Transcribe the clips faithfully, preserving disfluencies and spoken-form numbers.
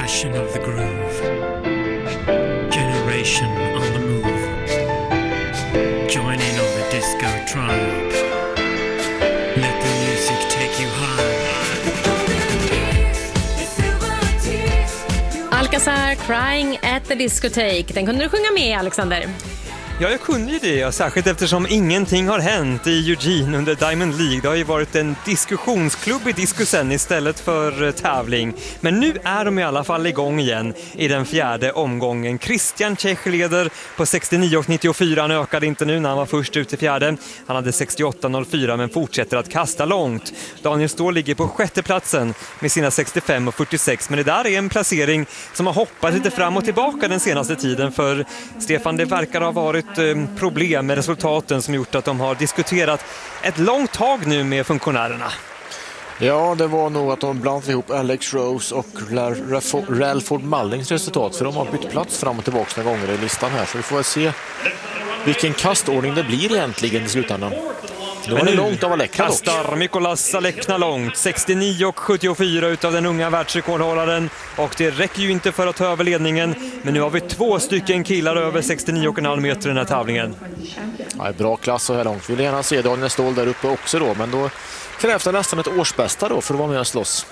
passion of the groove. Generation on the move. Joining of the disco tribe. Let the music take you high. Alcazar, Crying at the Discotheque. Den kunde du sjunga med, Alexander. Ja, jag kunde ju det, särskilt eftersom ingenting har hänt i Eugene under Diamond League. Det har ju varit en diskussionsklubb i diskusen istället för tävling. Men nu är de i alla fall igång igen i den fjärde omgången. Christian Tjech leder på sextionio och nittiofyra. Han ökade inte nu när han var först ut i fjärde. Han hade sextioåtta noll fyra men fortsätter att kasta långt. Daniel Ståhl ligger på sjätte platsen med sina sextiofem och fyrtiosex. Men det där är en placering som har hoppat lite fram och tillbaka den senaste tiden. För Stefan, det verkar ha varit problem med resultaten som gjort att de har diskuterat ett långt tag nu med funktionärerna. Ja, det var nog att de blandade ihop Alex Rose och Ralford Mullings resultat, för de har bytt plats fram och tillbaka några gånger i listan här, så vi får se vilken kastordning det blir egentligen i slutändan. Det var nu långt av Alekna kastar Mikolas Alekna långt, sextionio och sjuttiofyra utav den unga världsrekordhållaren, och det räcker ju inte för att ta över ledningen, men nu har vi två stycken killar över sextionio komma fem meter i den här tävlingen. Ja, bra klass så här långt. Vi vill gärna se Daniel Ståhl där uppe också då, men då krävs det nästan ett årsbästa då för att vara med och slåss.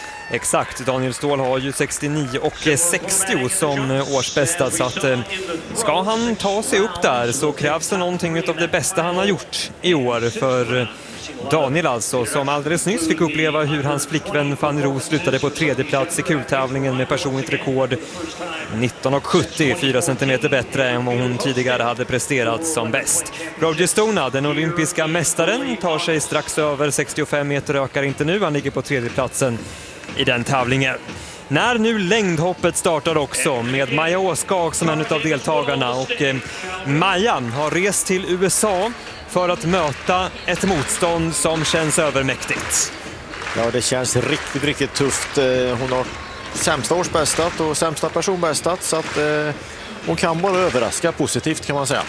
Exakt, Daniel Ståhl har ju sextionio och sextio som årsbästa, så att ska han ta sig upp där så krävs det någonting av det bästa han har gjort i år för Daniel, alltså, som alldeles nyss fick uppleva hur hans flickvän Fanny Roos slutade på tredje plats i kultävlingen med personligt rekord nitton och sjuttio, fyra centimeter bättre än vad hon tidigare hade presterat som bäst. Roger Stona, den olympiska mästaren, tar sig strax över sextiofem meter, ökar inte nu, han ligger på tredje platsen i den tävlingen. När nu längdhoppet startar också med Maja Åskag som en av deltagarna, och eh, Maja har rest till U S A för att möta ett motstånd som känns övermäktigt. Ja, det känns riktigt, riktigt tufft. Hon har sämsta årsbästat och sämsta personbästat, så att eh, hon kan bara överraska positivt, kan man säga.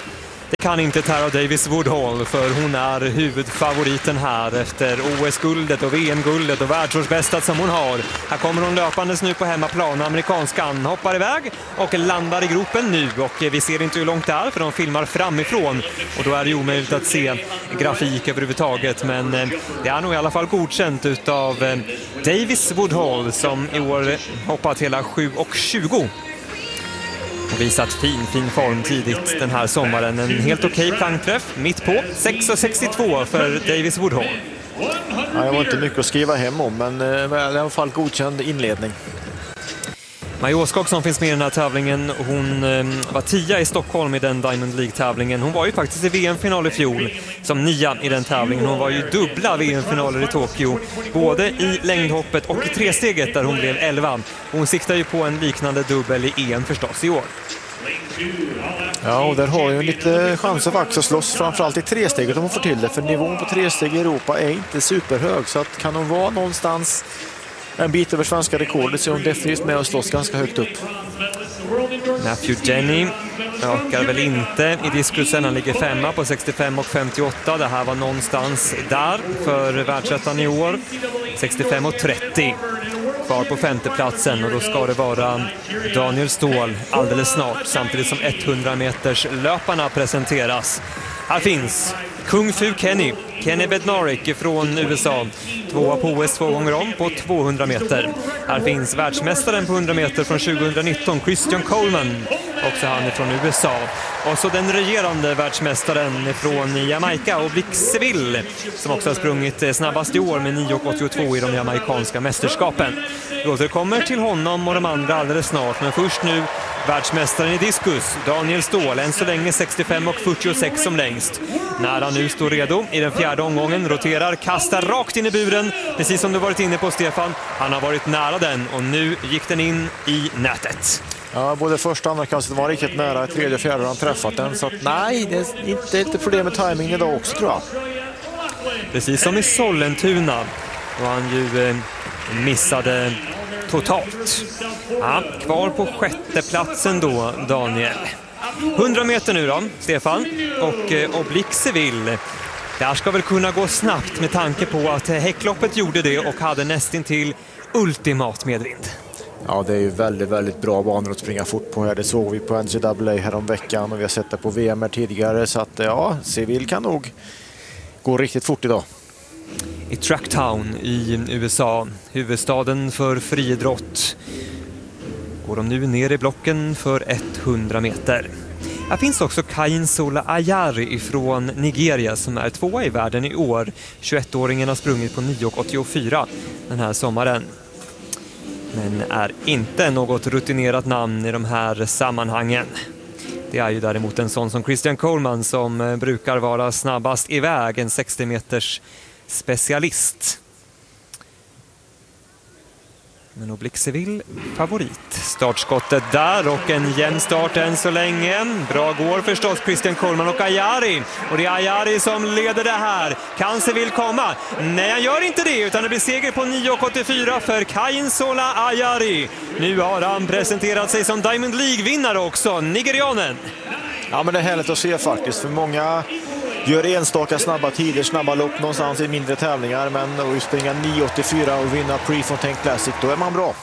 Det kan inte Tara Davis Woodhall, för hon är huvudfavoriten här efter O S-guldet och V M-guldet och världsårsbästat som hon har. Här kommer hon löpandes nu på hemmaplan. Amerikanskan hoppar iväg och landar i gropen nu, och vi ser inte hur långt det är för de filmar framifrån och då är det omöjligt att se grafik överhuvudtaget, men det är nog i alla fall godkänt utav Davis Woodhall som i år hoppat hela sju och tjugo. Och visat fin, fin form tidigt den här sommaren. En helt okej okay plankträff, mitt på sex och sextiotvå för Davis Woodhall. Ja, det var inte mycket att skriva hem om, men det är i alla fall godkänd inledning. Maja Åskog som finns med i den här tävlingen, hon eh, var tia i Stockholm i den Diamond League-tävlingen. Hon var ju faktiskt i V M-final i fjol som nia i den tävlingen. Hon var ju dubbla V M-finaler i Tokyo, både i längdhoppet och i tresteget där hon blev elva. Hon siktar ju på en liknande dubbel i E M förstås i år. Ja, och där har ju lite chanser faktiskt att slåss, framförallt i tresteget om hon får till det, för nivån på tresteg i Europa är inte superhög, så att kan hon vara någonstans en bit över svenska rekordet så är hon definitivt med och slåss ganska högt upp. Matthew Jenny ökar väl inte i diskusen, han ligger femma på sextiofem och femtioåtta. Det här var någonstans där för världsettan i år. sextiofem och trettio kvar på femteplatsen, och då ska det vara Daniel Ståhl alldeles snart, samtidigt som hundra meters löparna presenteras. Här finns Kung Fu Kenny, Kenny Bednarik från U S A, tvåa på O S två gånger om på tvåhundra meter. Här finns världsmästaren på hundra meter från tjugonitton, Christian Coleman, också han är från U S A. Och så den regerande världsmästaren från Jamaica, Oblique Seville, som också har sprungit snabbast i år med nio åttiotvå i de jamaikanska mästerskapen. Vi återkommer till honom och de andra alldeles snart, men först nu världsmästaren i diskus, Daniel Ståhl, än så länge sextiofem och fyrtiosex som längst. När han nu står redo i den fjärde omgången, roterar, kastar rakt in i buren, precis som du varit inne på, Stefan. Han har varit nära den och nu gick den in i nätet. Ja, både första och andra kastet var riktigt nära, tredje och fjärde har han träffat den, så att nej, det är inte lite problem med timing idag också, tror jag. Precis som i Sollentuna, och han ju eh, missade totalt. Ja, kvar på sjätte platsen då, Daniel. hundra meter nu då, Stefan, och eh, Oblique Seville. Där ska väl kunna gå snabbt med tanke på att häckloppet gjorde det och hade nästintill ultimat medvind. Ja, det är ju väldigt, väldigt bra banor att springa fort på här. Det såg vi på N C A A här om veckan och vi har sett det på V M här tidigare. Så att ja, Seville kan nog gå riktigt fort idag. I Tracktown i U S A, huvudstaden för friidrott, går de nu ner i blocken för hundra meter. Här finns också Kayinsola Ayari från Nigeria som är tvåa i världen i år. tjugoett-åringen har sprungit på nio åttiofyra den här sommaren. Men är inte något rutinerat namn i de här sammanhangen. Det är ju däremot en sån som Christian Coleman som brukar vara snabbast iväg, en sextio meters specialist. Men Oblik Seville favorit. Startskottet där och en jämn start än så länge. Bra går förstås Christian Coleman och Ayari. Och det är Ayari som leder det här. Kan Seville komma? Nej, han gör inte det utan det blir seger på nio åttiofyra för Kayinsola Ayari. Nu har han presenterat sig som Diamond League-vinnare också, nigerianen. Ja, men det är härligt att se faktiskt. För många gör enstaka snabba tider, snabba lopp någonstans i mindre tävlingar. Men att springa nio åttiofyra och vinna Prefontaine Classic, då är man bra.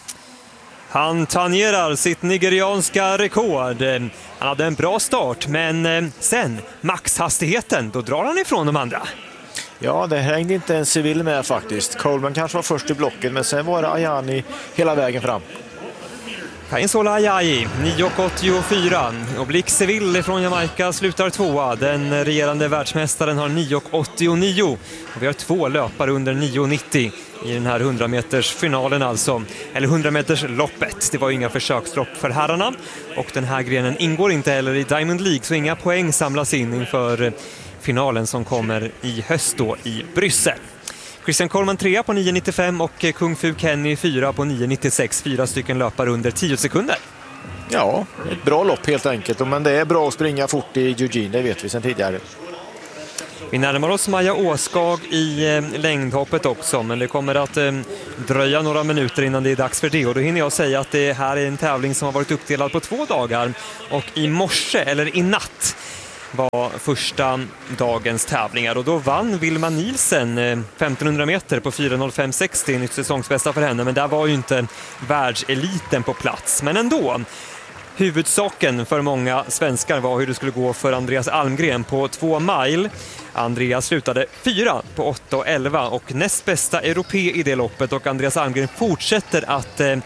Han tangerar sitt nigerianska rekord. Han hade en bra start, men sen maxhastigheten, då drar han ifrån de andra. Ja, det hängde inte en Seville med faktiskt. Coleman kanske var först i blocken, men sen var det Ayani hela vägen fram. Kayinsola Ayari, nio åttiofyra. Oblik Seville från Jamaica slutar tvåa. Den regerande världsmästaren har nio åttionio. Och vi har två löpare under nio nittio i den här hundra meters finalen alltså. Eller hundra meters loppet. Det var inga försökslopp för herrarna. Och den här grenen ingår inte heller i Diamond League, så inga poäng samlas in inför finalen som kommer i höst då i Bryssel. Christian Coleman trea på nio nittiofem och Kung Fu Kenny fyra på nio nittiosex. Fyra stycken löpar under tio sekunder. Ja, ett bra lopp helt enkelt. Men det är bra att springa fort i Eugene, det vet vi sedan tidigare. Vi närmar oss Maja Åskag i eh, längdhoppet också, men det kommer att eh, dröja några minuter innan det är dags för det. Och då hinner jag säga att det här är en tävling som har varit uppdelad på två dagar. Och i morse, eller i natt, var första dagens tävlingar och då vann Wilma Nielsen femtonhundra meter på fyra noll fem sextio, nytt säsongsbästa för henne, men där var ju inte världseliten på plats. Men ändå, huvudsaken för många svenskar var hur det skulle gå för Andreas Almgren på två mile. Andreas slutade fyra på åtta och elva och näst bästa europé i det loppet, och Andreas Almgren fortsätter att eh,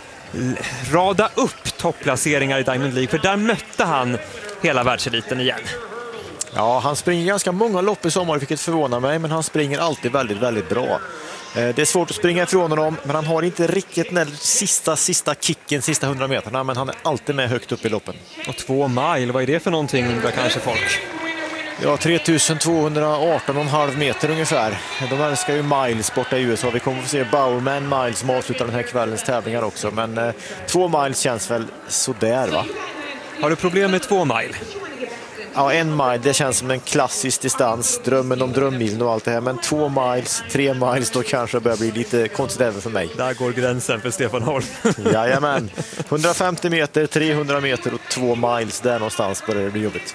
rada upp topplaceringar i Diamond League, för där mötte han hela världseliten igen. Ja, han springer ganska många lopp i sommar, vilket förvånar mig, men han springer alltid väldigt, väldigt bra. Det är svårt att springa ifrån honom, men han har inte riktigt den sista, sista kicken, sista hundra meterna, men han är alltid med högt upp i loppen. Och två mile, vad är det för någonting, undrar kanske folk? Ja, tre tusen tvåhundraarton komma fem meter ungefär. De älskar ju miles borta i U S A. Vi kommer att få se Bowerman Miles som avslutar den här kvällens tävlingar också. Men eh, två miles känns väl sådär, va? Har du problem med två mile? Ja, en mile, det känns som en klassisk distans. Drömmen om drömmilen och allt det här. Men två miles, tre miles, då kanske det börjar bli lite konstigt även för mig. Där går gränsen för Stefan Holm. Jajamän. hundrafemtio meter, trehundra meter och två miles. Där någonstans börjar det bli jobbigt.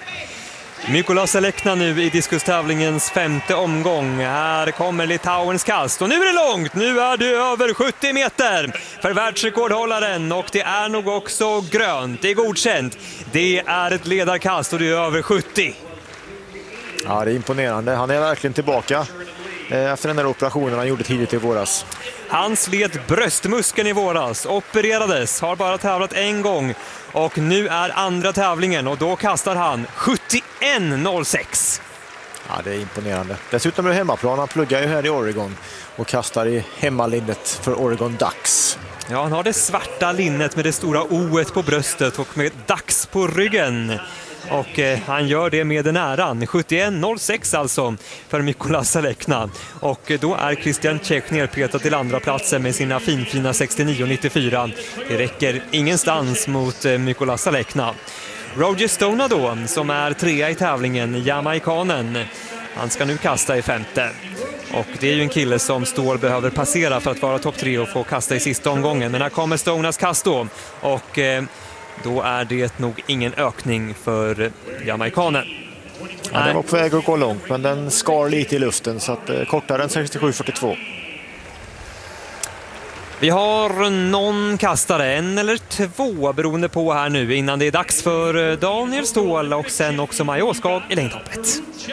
Mykola Selekna nu i diskustävlingens femte omgång. Här kommer Litauens kast och nu är det långt. Nu är det över sjuttio meter för världsrekordhållaren, och det är nog också grönt. Det är godkänt. Det är ett ledarkast och det är över sjuttio. Ja, det är imponerande. Han är verkligen tillbaka efter den där operationen han gjorde tidigt i våras. Han slet bröstmuskeln i våras, opererades, har bara tävlat en gång och nu är andra tävlingen och då kastar han sjuttioett noll sex. Ja, det är imponerande. Dessutom är det hemmaplan. Han pluggar ju här i Oregon och kastar i hemmalinnet för Oregon Ducks. Ja, han har det svarta linnet med det stora O-et på bröstet och med Ducks på ryggen. Och eh, han gör det med den äran. sjuttioett noll sex alltså för Mykola Selekna. Och eh, då är Christian Czech nerpetad till andra platsen med sina finfina sextionio nittiofyra. Det räcker ingenstans mot eh, Mykola Selekna. Roger Stona då, som är trea i tävlingen, jamaikanen. Han ska nu kasta i femte. Och det är ju en kille som Ståhl behöver passera för att vara topp tre och få kasta i sista omgången. Men här kommer Stonas kast då. Och eh, då är det nog ingen ökning för jamaikanen. Ja, den var på väg att gå långt, men den skar lite i luften, så att eh, kortare än sextiosju fyrtiotvå. Vi har någon kastare, en eller två beroende på här nu innan det är dags för Daniel Ståhl och sen också Maja Åskog i längdhoppet.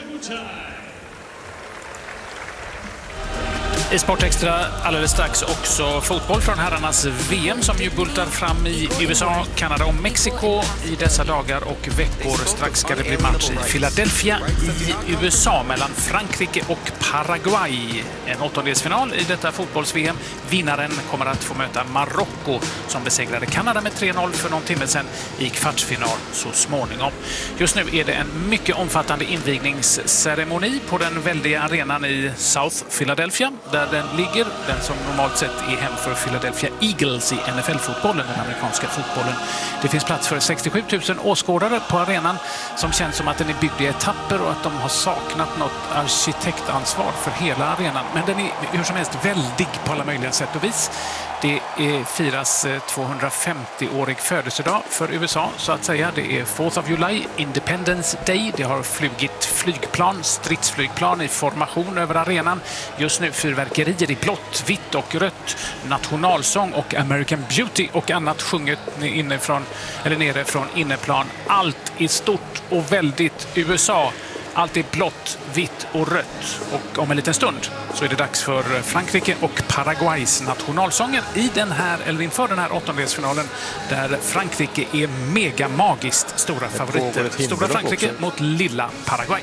I Sportextra alldeles strax också fotboll från herrarnas V M som ju bultar fram i U S A, Kanada och Mexiko i dessa dagar och veckor. Strax ska det bli match i Philadelphia i U S A mellan Frankrike och Paraguay. En åttondelsfinal i detta fotbolls-V M. Vinnaren kommer att få möta Marocko som besegrade Kanada med tre noll för någon timme sedan i kvartsfinal så småningom. Just nu är det en mycket omfattande invigningsceremoni på den väldiga arenan i South Philadelphia där den ligger, den som normalt sett är hem för Philadelphia Eagles i N F L-fotbollen, den amerikanska fotbollen. Det finns plats för sextiosju tusen åskådare på arenan som känns som att den är byggd i etapper och att de har saknat något arkitektansvar för hela arenan. Men den är hur som helst väldig på alla möjliga sätt och vis. Det är, firas tvåhundrafemtioårig födelsedag för U S A så att säga. Det är fourth of July, Independence Day. Det har flugit flygplan, stridsflygplan i formation över arenan. Just nu fyrverkerier i blått, vitt och rött. Nationalsång och American Beauty och annat sjunget inifrån, eller nere från inneplan. Allt är stort och väldigt U S A. Allt är blått, vitt och rött. Och om en liten stund så är det dags för Frankrike och Paraguays nationalsånger i den här, eller inför den här åttondelsfinalen där Frankrike är mega magiskt stora favoriter. Stora Frankrike också mot lilla Paraguay.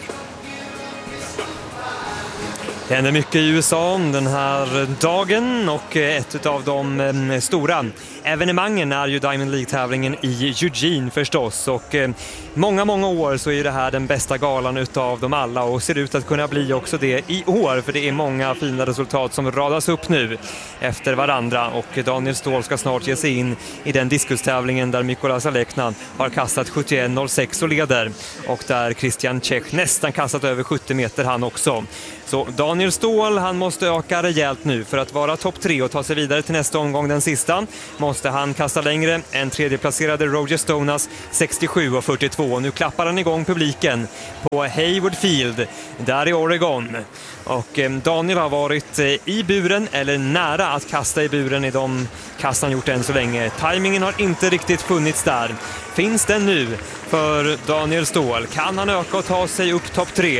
Det händer mycket i U S A den här dagen och ett av de stora evenemangen är ju Diamond League-tävlingen i Eugene förstås. Och många, många år så är det här den bästa galan utav dem alla och ser ut att kunna bli också det i år. För det är många fina resultat som radas upp nu efter varandra. Och Daniel Ståhl ska snart ge sig in i den diskustävlingen där Mikola Zalekna har kastat sjuttioett noll sex och leder. Och där Christian Čech nästan kastat över sjuttio meter han också. Så Daniel Ståhl, han måste öka rejält nu för att vara topp tre och ta sig vidare till nästa omgång, den sista. Måste han kasta längre än tredjeplacerade Roger Stonas sextiosju och fyrtiotvå. Nu klappar han igång publiken på Hayward Field där i Oregon. Och Daniel har varit i buren eller nära att kasta i buren i de kast han gjort än så länge. Timingen har inte riktigt funnits där. Finns den nu för Daniel Ståhl? Kan han öka och ta sig upp topp tre?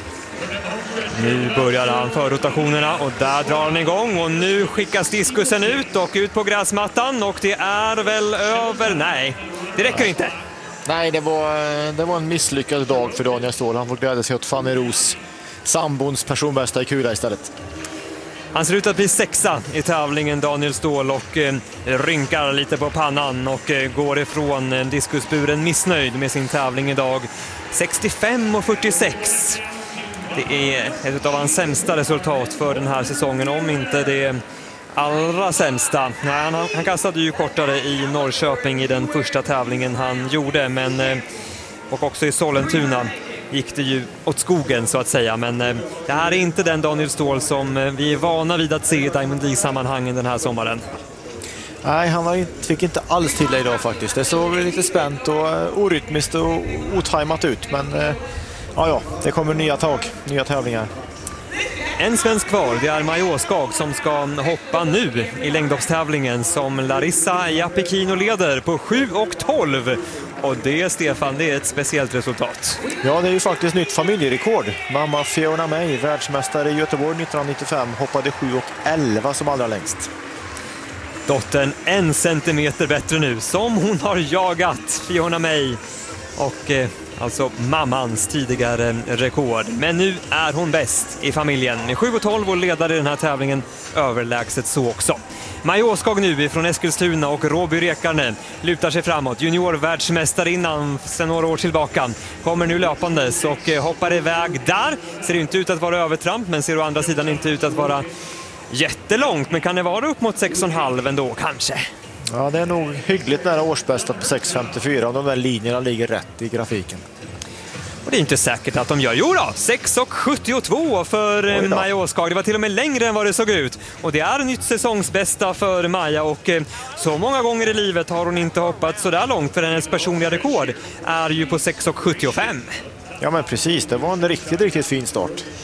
Nu börjar han för rotationerna och där drar han igång och nu skickas diskusen ut och ut på gräsmattan och det är väl över. Nej, det räcker inte. Nej, det var, det var en misslyckad dag för Daniel Ståhl. Han får glädja sig åt Fanny Ros, sambons personbästa i kula istället. Han ser ut att bli sexa i tävlingen, Daniel Ståhl, och eh, rynkar lite på pannan och eh, går ifrån eh, diskusburen missnöjd med sin tävling idag. sextiofem och fyrtiosex. Det är ett av hans sämsta resultat för den här säsongen, om inte det allra sämsta. Nej, han, han kastade ju kortare i Norrköping i den första tävlingen han gjorde, men, och också i Sollentuna gick det ju åt skogen så att säga. Men det här är inte den Daniel Ståhl som vi är vana vid att se i Diamond League-sammanhangen den här sommaren. Nej, han var inte, fick inte alls till det idag faktiskt. Det såg lite spänt och orytmiskt och otajmat ut, men ja, ja, det kommer nya tag, nya tävlingar. En svensk kvar, det är Maja Åskog som ska hoppa nu i längdhoppstävlingen som Larissa Japikino leder på sju och tolv. Och det, Stefan, det är ett speciellt resultat. Ja, det är ju faktiskt nytt familjerekord. Mamma Fiona May, världsmästare i Göteborg nittonhundranittiofem, hoppade sju och elva som allra längst. Dottern en centimeter bättre nu, som hon har jagat Fiona May. Och eh, alltså mammans tidigare rekord. Men nu är hon bäst i familjen med sju och tolv och ledare i den här tävlingen överlägset så också. Maja Åskog nu från Eskilstuna och Råby Rekarne lutar sig framåt. Juniorvärldsmästarinnan sedan några år tillbaka kommer nu löpandes och hoppar iväg där. Ser inte ut att vara övertramp, men ser å andra sidan inte ut att vara jättelångt. Men kan det vara upp mot sex och en halv ändå kanske? Ja, det är nog hyggligt nära årsbästa på sex femtiofyra och de där linjerna ligger rätt i grafiken. Och det är inte säkert att de gör. Jo då, sex och sjuttiotvå för Maja Åskog. Det var till och med längre än vad det såg ut. Och det är nytt säsongsbästa för Maja. Och så många gånger i livet har hon inte hoppat så där långt, för hennes personliga rekord är ju på sex och sjuttiofem. Ja, men precis. Det var en riktigt, riktigt fin start.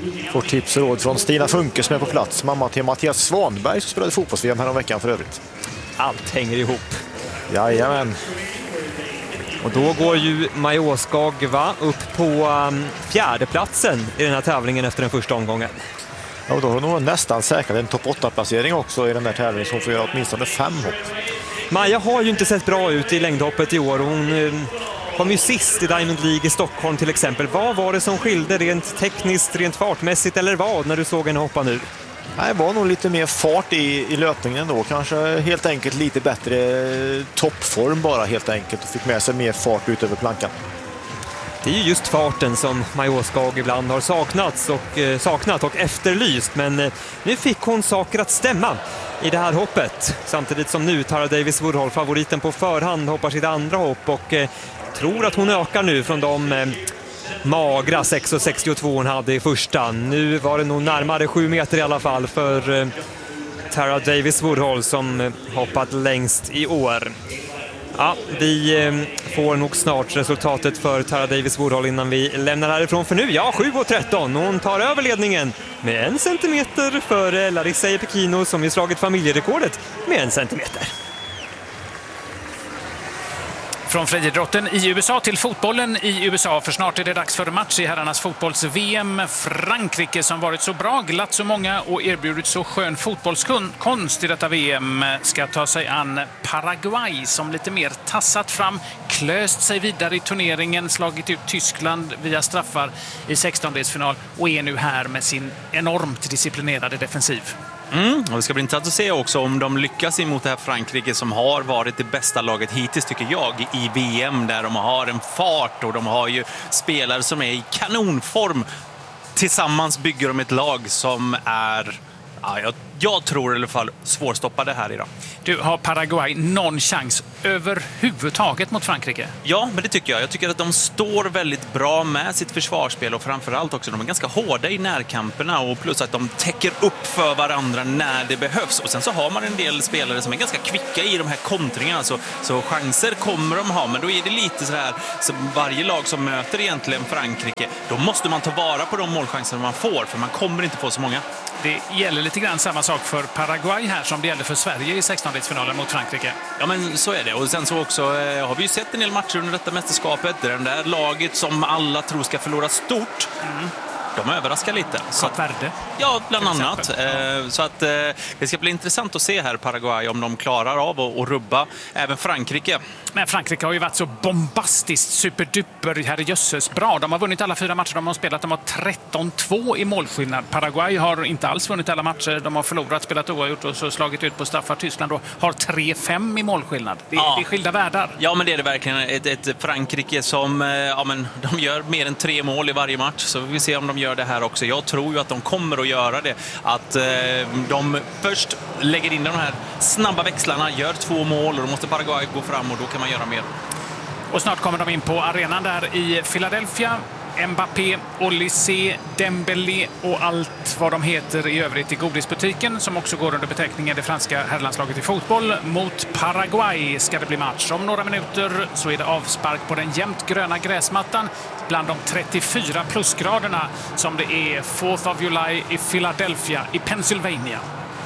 Får tips och råd från Stina Funke som är på plats. Mamma till Mattias Svanberg som spelade fotbolls-V M här om veckan för övrigt. Allt hänger ihop. Jajamän. Och då går ju Maja Skagva upp på um, fjärdeplatsen i den här tävlingen efter den första omgången. Ja, och då har hon nog nästan säkrat en topp åtta-placering också i den där tävlingen, så hon får göra åtminstone fem hopp. Maja har ju inte sett bra ut i längdhoppet i år. Hon um, kom ju sist i Diamond League i Stockholm till exempel. Vad var det som skilde rent tekniskt, rent fartmässigt eller vad när du såg henne hoppa nu? Det var nog lite mer fart i, i löpningen då. Kanske helt enkelt lite bättre toppform bara helt enkelt. Och fick med sig mer fart ut över plankan. Det är ju just farten som Maja Skag ibland har saknats och, eh, saknat och efterlyst. Men eh, nu fick hon saker att stämma i det här hoppet. Samtidigt som nu Tara Davis Woodhull, favoriten på förhand, hoppar sitt andra hopp och eh, tror att hon ökar nu från de eh, magra sex komma sextiotvå hon hade i första. Nu var det nog närmare sju meter i alla fall för eh, Tara Davis Woodhull som eh, hoppat längst i år. Ja, vi eh, får nog snart resultatet för Tara Davis Woodhull innan vi lämnar härifrån för nu. Ja, sju och tretton. Hon tar över ledningen med en centimeter för Larissa Epekino som ju slagit familjerekordet med en centimeter. Från friidrotten i U S A till fotbollen i U S A, för snart är det dags för match i herrarnas fotbolls-V M. Frankrike som varit så bra, glatt så många och erbjudit så skön fotbollskonst i detta V M ska ta sig an Paraguay som lite mer tassat fram, klöst sig vidare i turneringen, slagit ut Tyskland via straffar i sextondelsfinal och är nu här med sin enormt disciplinerade defensiv. Mm, och det ska bli intressant att se också om de lyckas emot det här Frankrike som har varit det bästa laget hittills tycker jag i V M, där de har en fart och de har ju spelare som är i kanonform. Tillsammans bygger de ett lag som är, ja, jag, jag tror i alla fall, svårstoppade här idag. Du, har Paraguay någon chans överhuvudtaget mot Frankrike? Ja, men det tycker jag. Jag tycker att de står väldigt bra med sitt försvarsspel och framförallt också de är ganska hårda i närkamperna och plus att de täcker upp för varandra när det behövs. Och sen så har man en del spelare som är ganska kvicka i de här kontringarna, så, så chanser kommer de ha, men då är det lite så här så varje lag som möter egentligen Frankrike, då måste man ta vara på de målchanser man får, för man kommer inte få så många. Det gäller lite grann samma sak för Paraguay här som det gäller för Sverige i sextondelsfinalen mot Frankrike. Ja, men så är det. Och sen så också eh, har vi ju sett en del matcher under detta mästerskapet där det där laget som alla tror ska förlora stort, mm. de överraskar lite. Kort värde. Ja, bland annat. Eh, så att eh, det ska bli intressant att se här Paraguay om de klarar av att, att rubba även Frankrike. Men Frankrike har ju varit så bombastiskt superduper herrejösses bra. De har vunnit alla fyra matcher de har spelat. De har tretton två i målskillnad. Paraguay har inte alls vunnit alla matcher. De har förlorat, spelat oavgjort och så slagit ut på straffar. Tyskland då har tre fem i målskillnad. Det, ja. det är skilda världar. Ja, men det är det verkligen. Ett, ett Frankrike som ja, men de gör mer än tre mål i varje match. Så vi får se om de gör det här också. Jag tror ju att de kommer att göra det. Att eh, de först lägger in de här snabba växlarna, gör två mål och då måste Paraguay gå fram och då kan man göra mer. Och snart kommer de in på arenan där i Philadelphia. Mbappé, Olysée, Dembélé och allt vad de heter i övrigt i godisbutiken som också går under beteckningen det franska herrlandslaget i fotboll. Mot Paraguay ska det bli match. Om några minuter så är det avspark på den jämnt gröna gräsmattan bland de trettiofyra plusgraderna som det är fourth of July i Philadelphia i Pennsylvania.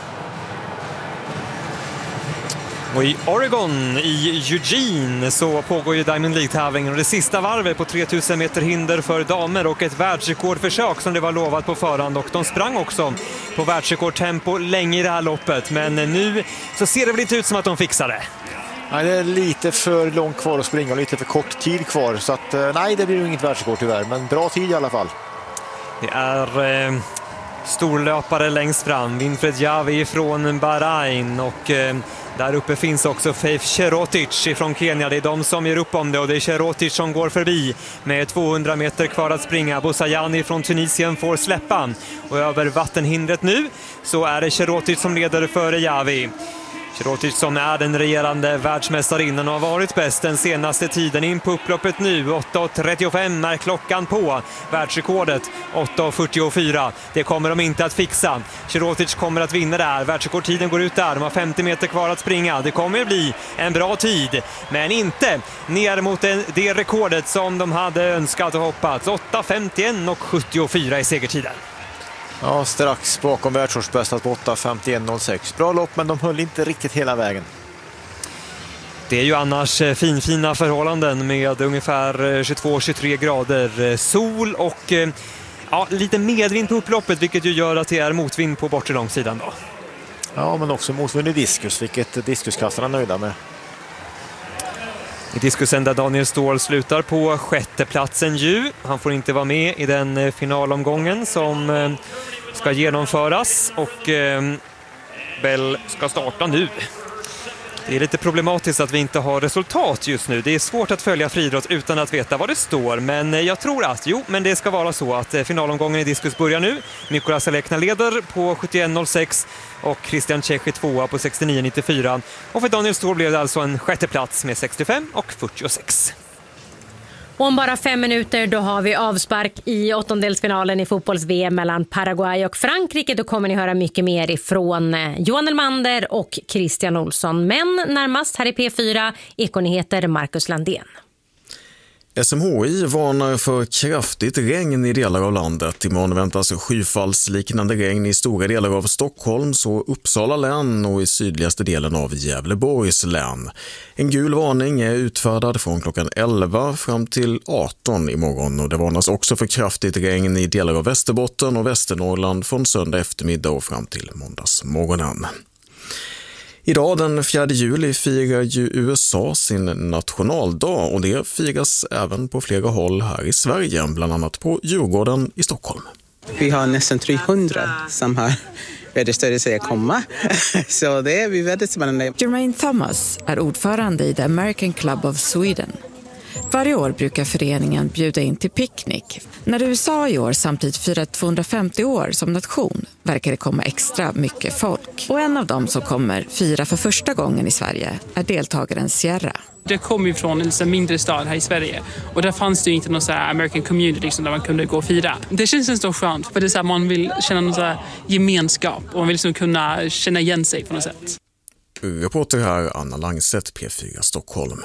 Och i Oregon, i Eugene, så pågår ju Diamond League-tävlingen och det sista varvet på tre tusen meter hinder för damer och ett världsrekordförsök som det var lovat på förhand, och de sprang också på världsrekordtempo länge i det här loppet, men nu så ser det väl inte ut som att de fixar det. Nej, det är lite för långt kvar att springa och lite för kort tid kvar, så att nej, det blir ju inget världsrekord tyvärr, men bra tid i alla fall. Det är eh, storlöpare längst fram, Winfred Javi från Bahrain och eh, där uppe finns också Faith Cherotic från Kenya. Det är de som gör upp om det och det är Cherotic som går förbi med tvåhundra meter kvar att springa. Boussayani från Tunisien får släppa och över vattenhindret nu så är det Cherotic som leder före Javi. Cherotic som är den regerande världsmästarinnan och har varit bäst den senaste tiden in på upploppet nu. åtta trettiofem är klockan på. Världsrekordet åtta fyrtiofyra. Det kommer de inte att fixa. Cherotic kommer att vinna där. Världsrekordtiden går ut där. De har femtio meter kvar att springa. Det kommer att bli en bra tid. Men inte ner mot det rekordet som de hade önskat och hoppats. åtta femtioen och sjuttiofyra i segertiden. Ja, strax bakom världsårsbästa på åtta femtioett noll sex. Bra lopp, men de höll inte riktigt hela vägen. Det är ju annars finfina förhållanden med ungefär tjugotvå till tjugotre grader sol och ja, lite medvind på upploppet, vilket ju gör att det är motvind på bortre långsidan då. Ja, men också motvind i diskus, vilket diskuskastarna är nöjda med. I diskusen där Daniel Ståhl slutar på sjätteplatsen ju. Han får inte vara med i den finalomgången som ska genomföras och Bell ska starta nu. Det är lite problematiskt att vi inte har resultat just nu. Det är svårt att följa friidrott utan att veta vad det står. Men jag tror att, jo, men det ska vara så att finalomgången i diskus börjar nu. Mikolas Alekna leder på sjuttioett noll sex och Christian Čech är tvåa på sextionio nittiofyra. Och för Daniel Ståhl blev det alltså en sjätte plats med sextiofem och fyrtiosex. Om bara fem minuter då har vi avspark i åttondelsfinalen i fotbolls-V M mellan Paraguay och Frankrike. Då kommer ni höra mycket mer ifrån Johan Elmander och Christian Olsson. Men närmast här i P fyra, Ekonyheter Marcus Landén. S M H I varnar för kraftigt regn i delar av landet. Imorgon väntas skyfallsliknande regn i stora delar av Stockholms och Uppsala län och i sydligaste delen av Gävleborgs län. En gul varning är utfärdad från klockan elva fram till arton imorgon och det varnas också för kraftigt regn i delar av Västerbotten och Västernorrland från söndag eftermiddag och fram till måndagsmorgonen. Idag den fjärde juli firar ju U S A sin nationaldag och det firas även på flera håll här i Sverige, bland annat på Djurgården i Stockholm. Vi har nästan trehundra som har registrerat sig att komma, så det är vi väldigt spännande. Jermaine Thomas är ordförande i The American Club of Sweden. Varje år brukar föreningen bjuda in till picknick. När U S A i år samtidigt firar tvåhundrafemtio år som nation verkar det komma extra mycket folk. Och en av dem som kommer fira för första gången i Sverige är deltagaren Sierra. Det kom ju från en mindre stad här i Sverige och där fanns det ju inte någon så här American community liksom, där man kunde gå och fira. Det känns nästan skönt för det är så här, man vill känna någon så här gemenskap och man vill liksom kunna känna igen sig på något sätt. Reporter här Anna Langset, P fyra Stockholm.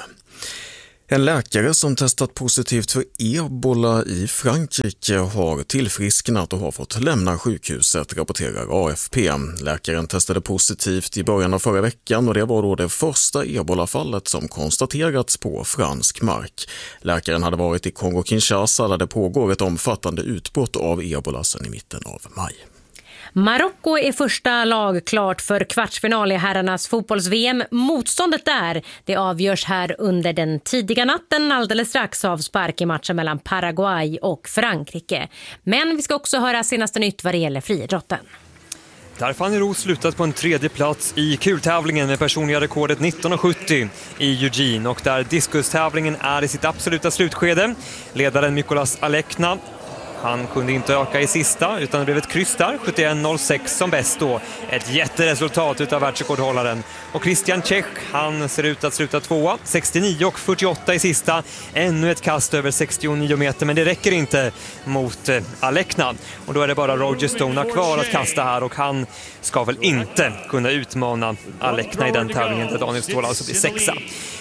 En läkare som testat positivt för ebola i Frankrike har tillfrisknat och har fått lämna sjukhuset, rapporterar A F P. Läkaren testade positivt i början av förra veckan och det var då det första ebolafallet som konstaterats på fransk mark. Läkaren hade varit i Kongo-Kinshasa där det pågår ett omfattande utbrott av ebola sedan i mitten av maj. Marocko är första lag klart för kvartsfinal i herrarnas fotbolls-V M. Motståndet där, det avgörs här under den tidiga natten, alldeles strax avspark i matchen mellan Paraguay och Frankrike. Men vi ska också höra senaste nytt vad det gäller friidrotten. Där Fanny Roos slutat på en tredje plats i kultävlingen med personliga rekordet nitton sjuttio i Eugene och där diskustävlingen är i sitt absoluta slutskede. Ledaren Mikolas Alekna, han kunde inte öka i sista utan det blev ett kryss där, sjuttioett noll sex som bäst då. Ett jätteresultat utav världsrekordhållaren. Och Christian Čech, han ser ut att sluta tvåa, sextionio och fyrtioåtta i sista. Ännu ett kast över sextionio meter, men det räcker inte mot eh, Alekna. Och då är det bara Roger Stone kvar att kasta här och han ska väl inte kunna utmana Alekna i den tävlingen där Daniel Ståhl alltså blir sexa.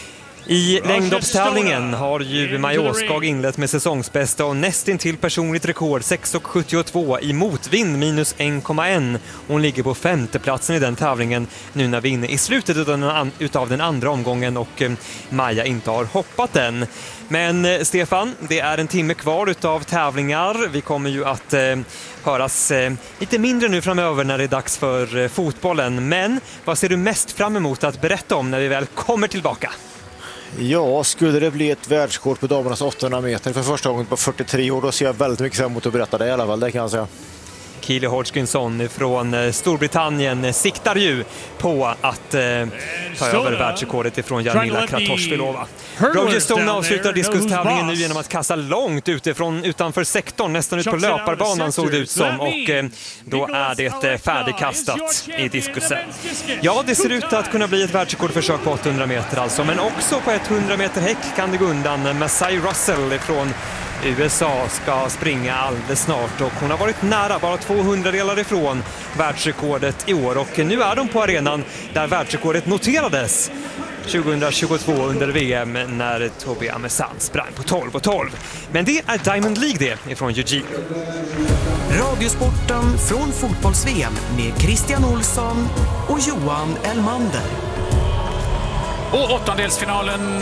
I längdhoppstävlingen har ju Maja Åskag inlett med säsongsbästa och nästin till personligt rekord sex sjuttiotvå i motvind minus en komma ett. Hon ligger på femteplatsen i den tävlingen nu när vi är inne i slutet utav den, utav den andra omgången och eh, Maja inte har hoppat än. Men eh, Stefan, det är en timme kvar utav tävlingar. Vi kommer ju att eh, höras eh, lite mindre nu framöver när det är dags för eh, fotbollen. Men vad ser du mest fram emot att berätta om när vi väl kommer tillbaka? Ja, skulle det bli ett världskort på damernas åttahundra meter för första gången på fyrtiotre år, då ser jag väldigt mycket fram emot att berätta det i alla fall, det kan jag säga. Keely Hodgkinson från Storbritannien siktar ju på att eh, ta över världsrekordet ifrån Jarmila Kratochvilova. Roger Stone avslutar diskustävlingen nu genom att kasta långt utifrån, utanför sektorn, nästan ut på löparbanan såg det ut som, och eh, då är det eh, färdigkastat i diskusen. Ja, det ser ut att kunna bli ett världsrekordförsök på åttahundra meter alltså, men också på hundra meter häck kan det gå undan. Masai Russell från U S A ska springa alldeles snart och hon har varit nära, bara tvåhundradelar ifrån världsrekordet i år och nu är de på arenan där världsrekordet noterades tjugohundratjugotvå under V M när Tobi Amesan sprang på tolv och tolv. Men det är Diamond League det ifrån Eugene. Radiosporten från fotbolls-V M med Christian Olsson och Johan Elmander. Och åttondelsfinalen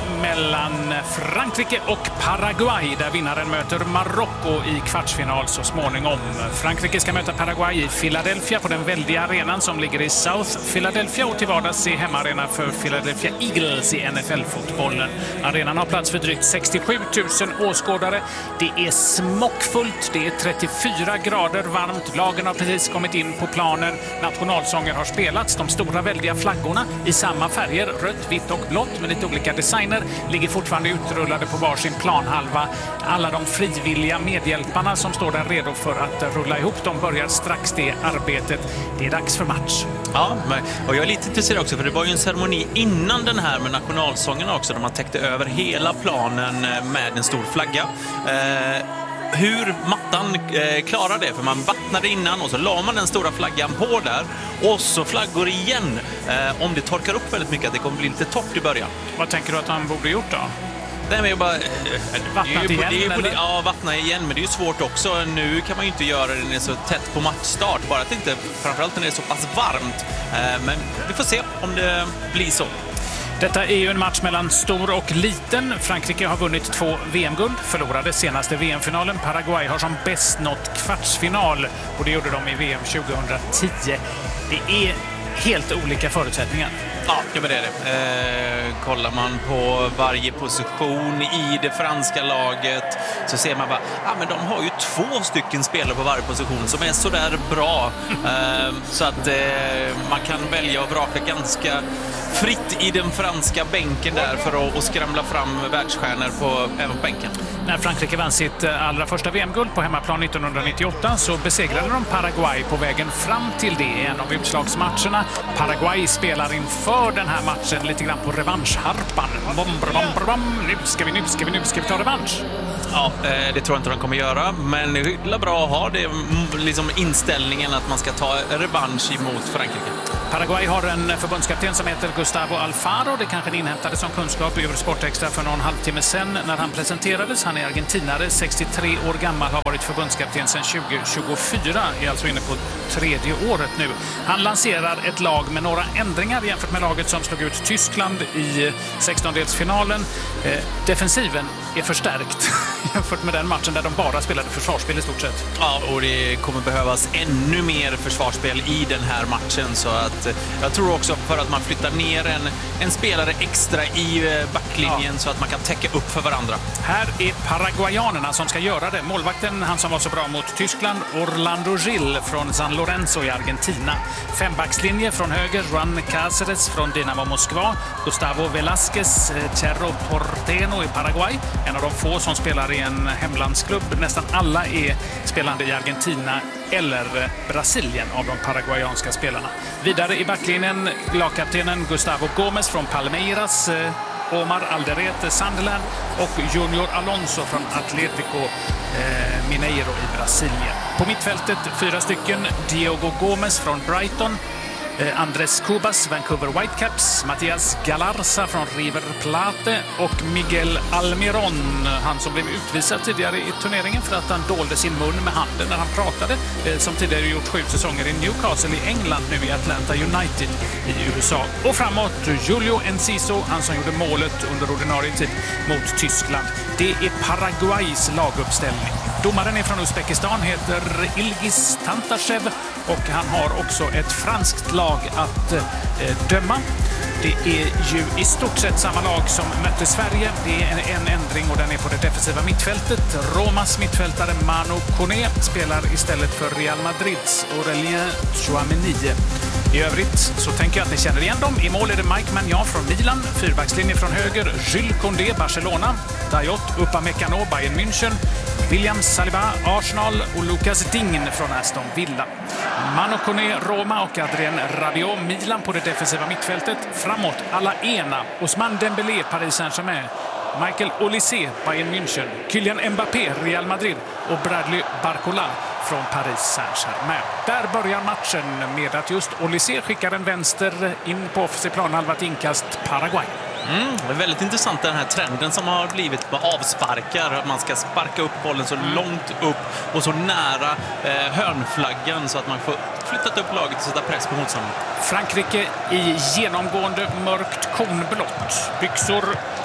mellan Frankrike och Paraguay där vinnaren möter Marocko i kvartsfinal så småningom. Frankrike ska möta Paraguay i Philadelphia på den väldiga arenan som ligger i South Philadelphia och till vardags i hemmaarena för Philadelphia Eagles i N F L-fotbollen. Arenan har plats för drygt sextiosju tusen åskådare. Det är smockfullt, det är trettiofyra grader varmt. Lagen har precis kommit in på planen. Nationalsånger har spelats. De stora väldiga flaggorna i samma färger, rött, vitt och blått med lite olika designer, ligger fortfarande utrullade på varsin planhalva. Alla de frivilliga medhjälparna som står där redo för att rulla ihop, de börjar strax det arbetet. Det är dags för match. Ja, och jag är lite intresserad också för det var ju en ceremoni innan den här med nationalsången också där man täckte över hela planen med en stor flagga. Eh, hur mattan eh, klarar det, för man vattnade innan och så la man den stora flaggan på där och så flaggor igen. Eh, om det torkar upp väldigt mycket att det kommer bli lite torrt i början. Vad tänker du att han borde gjort då? Nej, men jag bara... Vattna igen, det är på, eller? Ja, vattna igen, men det är ju svårt också. Nu kan man ju inte göra det när det är så tätt på matchstart. Bara att det inte, framförallt när det är så pass varmt. Eh, men vi får se om det blir så. Detta är ju en match mellan stor och liten. Frankrike har vunnit två V M-guld, förlorade senaste V M-finalen. Paraguay har som bäst nått kvartsfinal och det gjorde de i V M tjugohundratio. Det är helt olika förutsättningar. Ja, men det är det. Eh, kollar man på varje position i det franska laget så ser man bara, ja men de har ju två stycken spelare på varje position som är så där bra. Eh, så att eh, man kan välja och vraka ganska fritt i den franska bänken där för att, att skramla fram världsstjärnor på även bänken. När Frankrike vann sitt allra första V M-guld på hemmaplan nittonhundranittioåtta så besegrade de Paraguay på vägen fram till det i en av utslagsmatcherna. Paraguay spelar inför den här matchen lite grann på revanschharpan. Bom, bom, bom, bom. Nu ska vi, nu ska vi, nu ska vi ta revansch. Ja, det tror jag inte de kommer göra, men det är bra att ha det, liksom inställningen att man ska ta revansch emot Frankrike. Paraguay har en förbundskapten som heter Gustavo Alfaro. Det kanske ni inhämtade som kunskap över Sportextra för någon halvtimme sedan när han presenterades. Han är argentinare, sextiotre år gammal, har varit förbundskapten sedan tjugo tjugofyra, är alltså inne på tredje året nu. Han lanserar ett lag med några ändringar jämfört med laget som slog ut Tyskland i sextondelsfinalen. Eh, defensiven är förstärkt jämfört med den matchen där de bara spelade försvarsspel i stort sett. Ja, och det kommer behövas ännu mer försvarsspel i den här matchen, så att jag tror också för att man flyttar ner en, en spelare extra i backlinjen, ja, så att man kan täcka upp för varandra. Här är paraguayanerna som ska göra det. Målvakten, han som var så bra mot Tyskland, Orlando Gil från San Lorenzo i Argentina. Fembackslinje från höger, Juan Cáceres från Dinamo Moskva, Gustavo Velázquez, Cerro Porteño i Paraguay, en av de få som spelar i en hemlandsklubb. Nästan alla är spelande i Argentina eller Brasilien av de paraguayanska spelarna. Vidare i backlinjen lagkaptenen Gustavo Gómez från Palmeiras, Omar Alderete Sunderland och Junior Alonso från Atlético eh, Mineiro i Brasilien. På mittfältet fyra stycken, Diogo Gómez från Brighton, eh, Andrés Cubas, Vancouver Whitecaps, Matias Galarza från River Plate och Miguel Almiron, han som blev utvisad tidigare i turneringen för att han dolde sin mun med handen när han pratade, eh, som tidigare gjort sju säsonger i Newcastle i England, nu i Atlanta United i U S A. Och framåt Julio Enciso, han som gjorde målet under ordinarie tid mot Tyskland. Det är Paraguays laguppställning. Domaren är från Uzbekistan, heter Ilgis Tantashev och han har också ett franskt lag att eh, döma. Det är ju i stort sett samma lag som mötte Sverige. Det är en, en ändring och den är på det defensiva mittfältet. Romas mittfältare Manu Koné spelar istället för Real Madrids Aurélien Tchouaméni. I övrigt så tänker jag att ni känner igen dem. I mål är det Mike Maignan från Milan, fyrbackslinje från höger, Jules Koundé, Barcelona, Dayot Upamecano, Bayern München, William Saliba, Arsenal och Lucas Digne från Aston Villa. Manu Koné, Roma och Adrien Rabiot, Milan på det defensiva mittfältet. Framåt Alaena, Ousmane Dembélé, Paris Saint-Germain, Michael Olise, Bayern München, Kylian Mbappé, Real Madrid och Bradley Barcola från Paris Saint-Germain. Där börjar matchen med att just Olysée skickar en vänster in på offensiv planhalva till inkast Paraguay. Mm, det är väldigt intressant den här trenden som har blivit med avsparkar. Att man ska sparka upp bollen så långt upp och så nära eh, hörnflaggan så att man får flyttat upp laget och sätta press på motståndaren. Frankrike i genomgående mörkt kornblått. Byxor,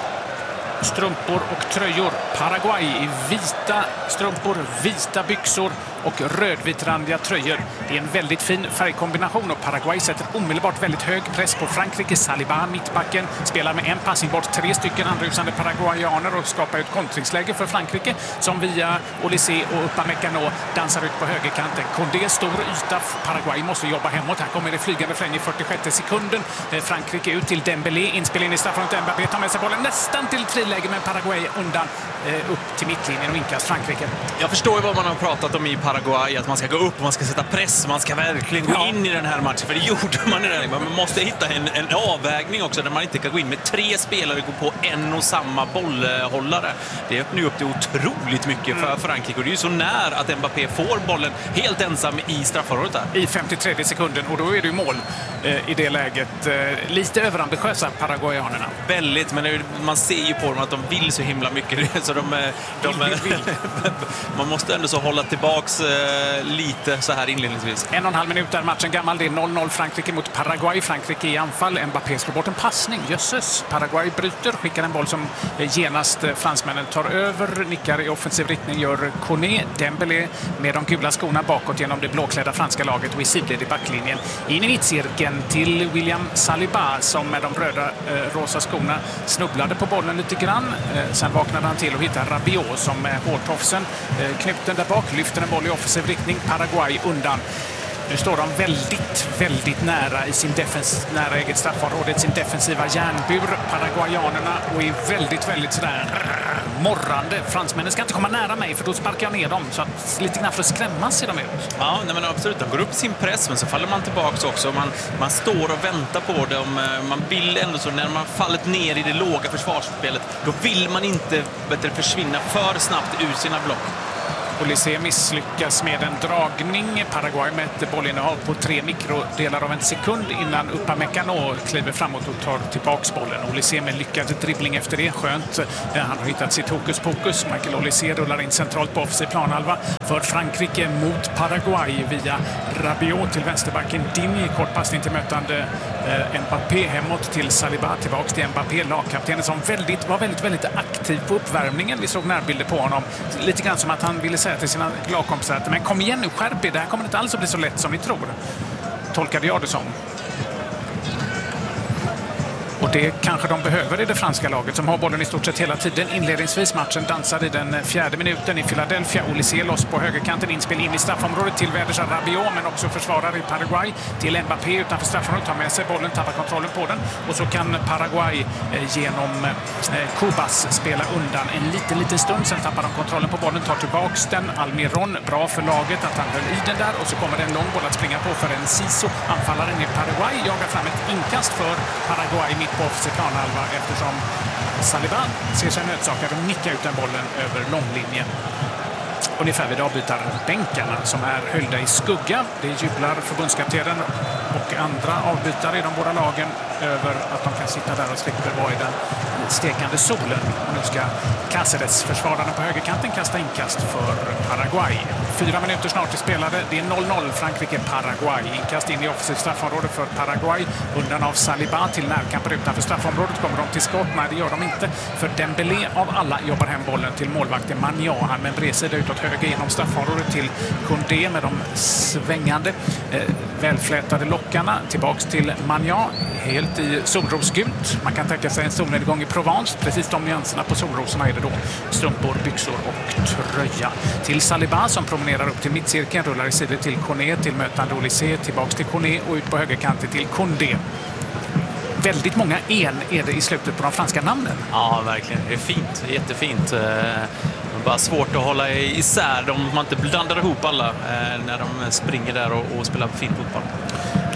strumpor och tröjor. Paraguay i vita strumpor, vita byxor och rödvitrandiga tröjor. Det är en väldigt fin färgkombination och Paraguay sätter omedelbart väldigt hög press på Frankrike. Saliba, mittbacken, spelar med en passning bort tre stycken anrusande paraguayaner och skapar ett kontringsläge för Frankrike som via Olysée och Upamecano dansar ut på högerkanten. Condé, stor yta. Paraguay måste jobba hemåt. Här kommer det flygande fläng i fyrtiosjätte sekunden. Frankrike ut till Dembélé. Inspel in i straffområdet. Mbappé tar med sig bollen nästan till friläge, men Paraguay undan eh, upp till mittlinjen och inkast Frankrike. Jag förstår ju vad man har pratat om i Paraguay, att man ska gå upp, man ska sätta press, man ska verkligen gå ja. in i den här matchen, för det gjorde man i den. Man måste hitta en, en avvägning också där man inte kan gå in med tre spelare och gå på en och samma bollhållare. Det öppnar ju upp det otroligt mycket för Frankrike och det är ju så när att Mbappé får bollen helt ensam i straffområdet där. I femtiotredje sekunden och då är det ju mål eh, i det läget. Eh, lite överambitiösa paraguayanerna. Väldigt, men är, man ser ju på dem att de vill så himla mycket så de, de vill, vill, vill. Man måste ändå så hålla tillbaks eh, lite så här inledningsvis. En och en halv minut där matchen gammal. Det är noll noll Frankrike mot Paraguay. Frankrike i anfall. Mbappé slår bort en passning. Jösses. Paraguay bryter. Skickar en boll som genast fransmännen tar över. Nickar i offensiv riktning gör Koné. Dembélé med de gula skorna bakåt genom det blåklädda franska laget och i sidled i backlinjen. In i mittcirkeln till William Saliba som med de röda eh, rosa skorna snubblade på bollen lite grann. Eh, sen vaknade han till och hittade Rabiot som med hårtofsen eh, knuten där bak. Lyfter en boll i offensiv riktning. Paraguay undan. Nu står de väldigt, väldigt nära i sin defens, nära eget straffområde, sin defensiva järnbur, paraguayanerna, och är väldigt, väldigt sådär morrande. Fransmännen ska inte komma nära mig för då sparkar jag ner dem, så att lite grann för att skrämmas ser de ut. Ja, nej, men absolut. De går upp sin press, men så faller man tillbaka också. Man, man står och väntar på det. Man vill ändå så, när man fallit ner i det låga försvarsspelet, då vill man inte bättre försvinna för snabbt ur sina block. Olysée misslyckas med en dragning. Paraguay med ett bollinnehav på tre mikrodelar av en sekund innan Upamecano kliver framåt och tar tillbaks bollen. Olysée med lyckad dribbling efter det. Skönt. Han har hittat sitt hokus pokus. Michael Olysée rullar in centralt på offensiv planhalva för Frankrike mot Paraguay via Rabiot till vänsterbacken. Digne, kort passning till mötande eh, Mbappé hemåt till Saliba. Tillbaks till Mbappé, lagkaptenen som väldigt, var väldigt, väldigt aktiv på uppvärmningen. Vi såg närbilder på honom. Lite grann som att han ville säga till sina lagkompisar att men kom igen nu, skärp er, det här kommer inte alls att bli så lätt som ni tror. Tolkade jag det som. Och det kanske de behöver i det franska laget som har bollen i stort sett hela tiden. Inledningsvis matchen dansar i den fjärde minuten i Philadelphia. Olysée loss på högerkanten, inspel in i straffområdet till vädersa Rabiot, men också försvarare i Paraguay till Mbappé utanför straffområdet, tar med sig bollen, tappar kontrollen på den och så kan Paraguay eh, genom eh, Cubas spela undan en liten, liten stund. Sen tappar de kontrollen på bollen, tar tillbaks den. Almiron, bra för laget att han höll i den där och så kommer det en lång boll att springa på för en Siso. Anfallaren i Paraguay jagar fram ett inkast för Paraguay mitt på offensiv planhalva eftersom Saliba ser sig nödsakad att nicka ut den bollen över långlinjen. Ungefär vid avbytarbänkarna som är höjda i skugga. Det jublar förbundskaptenen och andra avbytare i de båda lagen över att de kan sitta där och slipper vara i den stekande solen. Och nu ska Cáceres, försvararen på högerkanten, kasta inkast för Paraguay. Fyra minuter snart spelade. Det är noll noll Frankrike-Paraguay. Inkast in i offensivt straffområde för Paraguay. Undan av Saliba till närkamper utanför straffområdet. Kommer de till skott? Nej, det gör de inte. För Dembélé av alla jobbar hem bollen till målvakten Magnan. Han med en bredsida utåt höger genom straffområdet till Condé med de svängande eh, välflätade lockarna. Tillbaks till Magnan. Helt i solrosgult. Man kan tänka sig en solnedgång i Provence. Precis de nyanserna på solrosorna är det då. Strumpor, byxor och tröja. Till Saliba som promenerar upp till mittcirkeln. Rullar i sidor till Koné, till mötande Olysée. Tillbaks till Koné och ut på högerkanten till Condé. Väldigt många en är det i slutet på de franska namnen. Ja, verkligen. Det är fint. Jättefint. Bara svårt att hålla isär dem. Man inte blandar ihop alla när de springer där och, och spelar fin fotboll.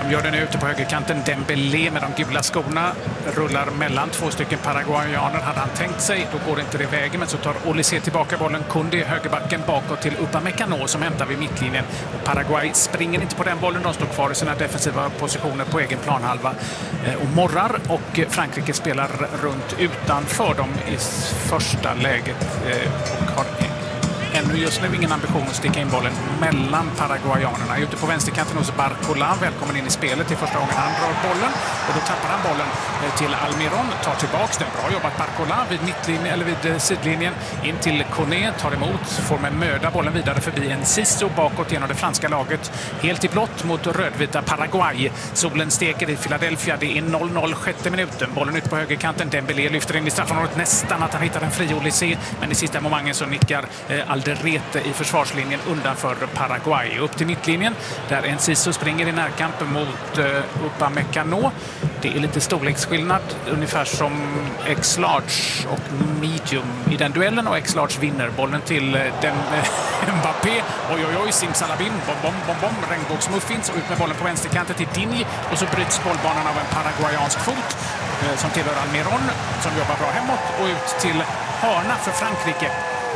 De gör det nu ute på högerkanten. Dembélé med de gula skorna rullar mellan två stycken paraguayaner, hade han tänkt sig. Då går inte det vägen, men så tar Olise tillbaka bollen. Koundé högerbacken bakåt till Upamecano som hämtar vid mittlinjen. Och Paraguay springer inte på den bollen. De står kvar i sina defensiva positioner på egen planhalva och morrar. Och Frankrike spelar runt utanför dem i första läget och har ännu just nu ingen ambition att sticka in bollen mellan paraguayanerna. Ute på vänsterkanten hos Barcola, välkommen in i spelet i första gången han drar bollen. Och då tappar han bollen till Almiron, tar tillbaks den. Bra jobbat Barcola vid mittlinjen, eller vid sidlinjen. In till Koné, tar emot, får med möda bollen vidare förbi Enciso bakåt genom det franska laget. Helt i blått mot rödvita Paraguay. Solen steker i Philadelphia, det är noll noll sjätte minuten. Bollen ut på högerkanten, Dembélé lyfter in i straffområdet, nästan att han hittar en fri Olise. Men i sista momentet så nickar eh, Alderete i försvarslinjen undanför Paraguay. Upp till mittlinjen där Enciso springer i närkamp mot uh, Upamecano. Det är lite storleksskillnad, ungefär som X-large och medium i den duellen, och X-large vinner bollen till uh, den, uh, Mbappé. Oj, oj, oj, simsalabim, bom, bom, bom, bom, regnbågsmuffins, och ut med bollen på vänsterkanten till Digne, och så bryts bollbanan av en paraguayansk fot uh, som tillhör Almiron, som jobbar bra hemåt, och ut till hörna för Frankrike.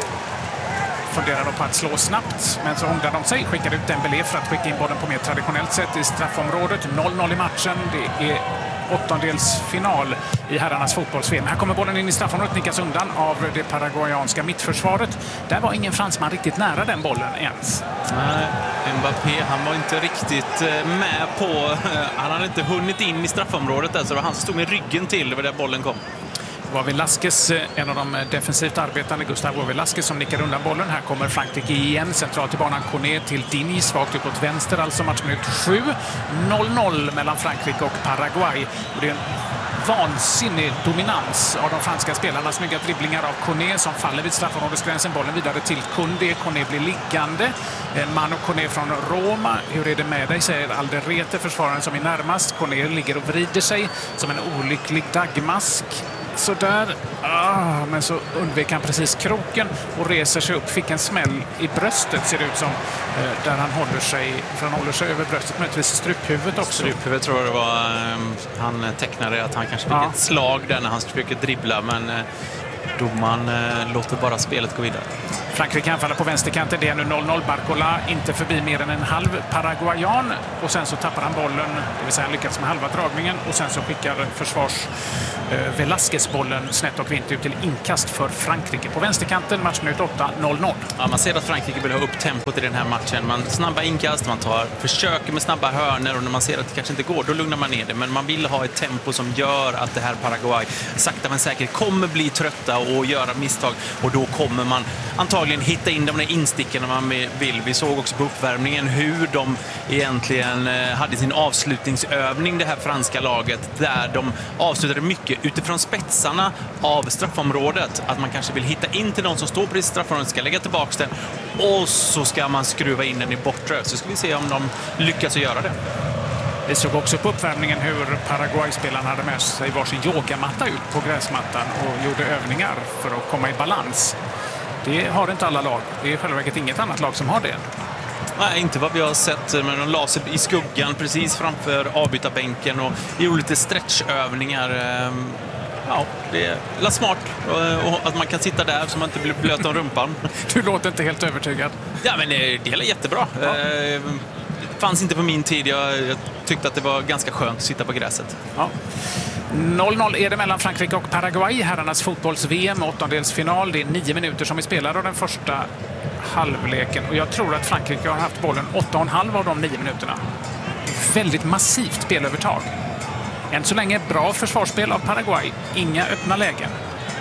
Funderar de på att slå snabbt, men så ångrar de sig, skickar ut Dembélé för att skicka in bollen på mer traditionellt sätt i straffområdet. noll noll i matchen, det är åttondelsfinal i herrarnas fotbolls-V M. Här kommer bollen in i straffområdet, nickas undan av det paraguayanska mittförsvaret. Där var ingen fransman riktigt nära den bollen ens. Nej, Mbappé, han var inte riktigt med på, han hade inte hunnit in i straffområdet där, så det var han som stod med ryggen till där bollen kom. Det var Velasquez, en av de defensivt arbetande, Gustavo Velasquez, som nickar undan bollen. Här kommer Frankrike igen, centralt i banan, Koné till Digne, svagt ut åt vänster, alltså matchminut sju. noll noll mellan Frankrike och Paraguay. Och det är en vansinnig dominans av de franska spelarna. Snygga dribblingar av Koné som faller vid straffområdesgränsen. Bollen vidare till Koundé. Koné blir liggande. Manu Koné från Roma. Hur är det med dig, säger Alderete, försvararen som är närmast. Koné ligger och vrider sig som en olycklig dagmask. Så där, ah, men så undviker han precis kroken och reser sig upp. Fick en smäll i bröstet, ser det ut som, eh, där han håller sig, för han håller sig över bröstet, möjligtvis struphuvudet också. Struphuvudet tror jag det var, eh, han tecknade att han kanske fick ja. ett slag där när han försöker dribbla, men eh, domaren eh, låter bara spelet gå vidare. Frankrike anfaller på vänsterkanten, det är nu noll noll. Barcola inte förbi mer än en halv paraguayan, och sen så tappar han bollen, det vill säga han lyckas med halva dragningen, och sen så skickar försvars eh, Velasquez bollen snett och vint ut till inkast för Frankrike. På vänsterkanten, matchminut åtta, noll noll. Ja, man ser att Frankrike vill ha upp tempot i den här matchen. Man snabba inkast, man tar försöker med snabba hörner, och när man ser att det kanske inte går, då lugnar man ner det. Men man vill ha ett tempo som gör att det här Paraguay sakta men säkert kommer bli trötta och göra misstag, och då kommer man antagligen hitta in de där instickorna man vill. Vi såg också på uppvärmningen hur de egentligen hade sin avslutningsövning, det här franska laget, där de avslutade mycket utifrån spetsarna av straffområdet. Att man kanske vill hitta in till någon som står på det straffområdet, ska lägga tillbaka den, och så ska man skruva in den i bortre. Så ska vi se om de lyckas att göra det. Vi såg också på uppvärmningen hur Paraguay-spelarna hade med sig varsin yogamatta ut på gräsmattan och gjorde övningar för att komma i balans. Det har inte alla lag. Det är i själva verket inget annat lag som har det. Nej, inte vad vi har sett, men de la sig i skuggan precis framför avbytarbänken och gjorde lite stretchövningar. Ja, det är smart och att man kan sitta där så man inte blir blöt om rumpan. Du låter inte helt övertygad. Ja, men det är jättebra. Ja. Det fanns inte på min tid. Jag, jag tyckte att det var ganska skönt att sitta på gräset. Ja. noll noll är det mellan Frankrike och Paraguay. Herrarnas fotbolls-V M, åttondelsfinal. Det är nio minuter som är spelade av den första halvleken. Och jag tror att Frankrike har haft bollen åtta och en halv av de nio minuterna. Väldigt massivt spelövertag. Än så länge bra försvarsspel av Paraguay. Inga öppna lägen.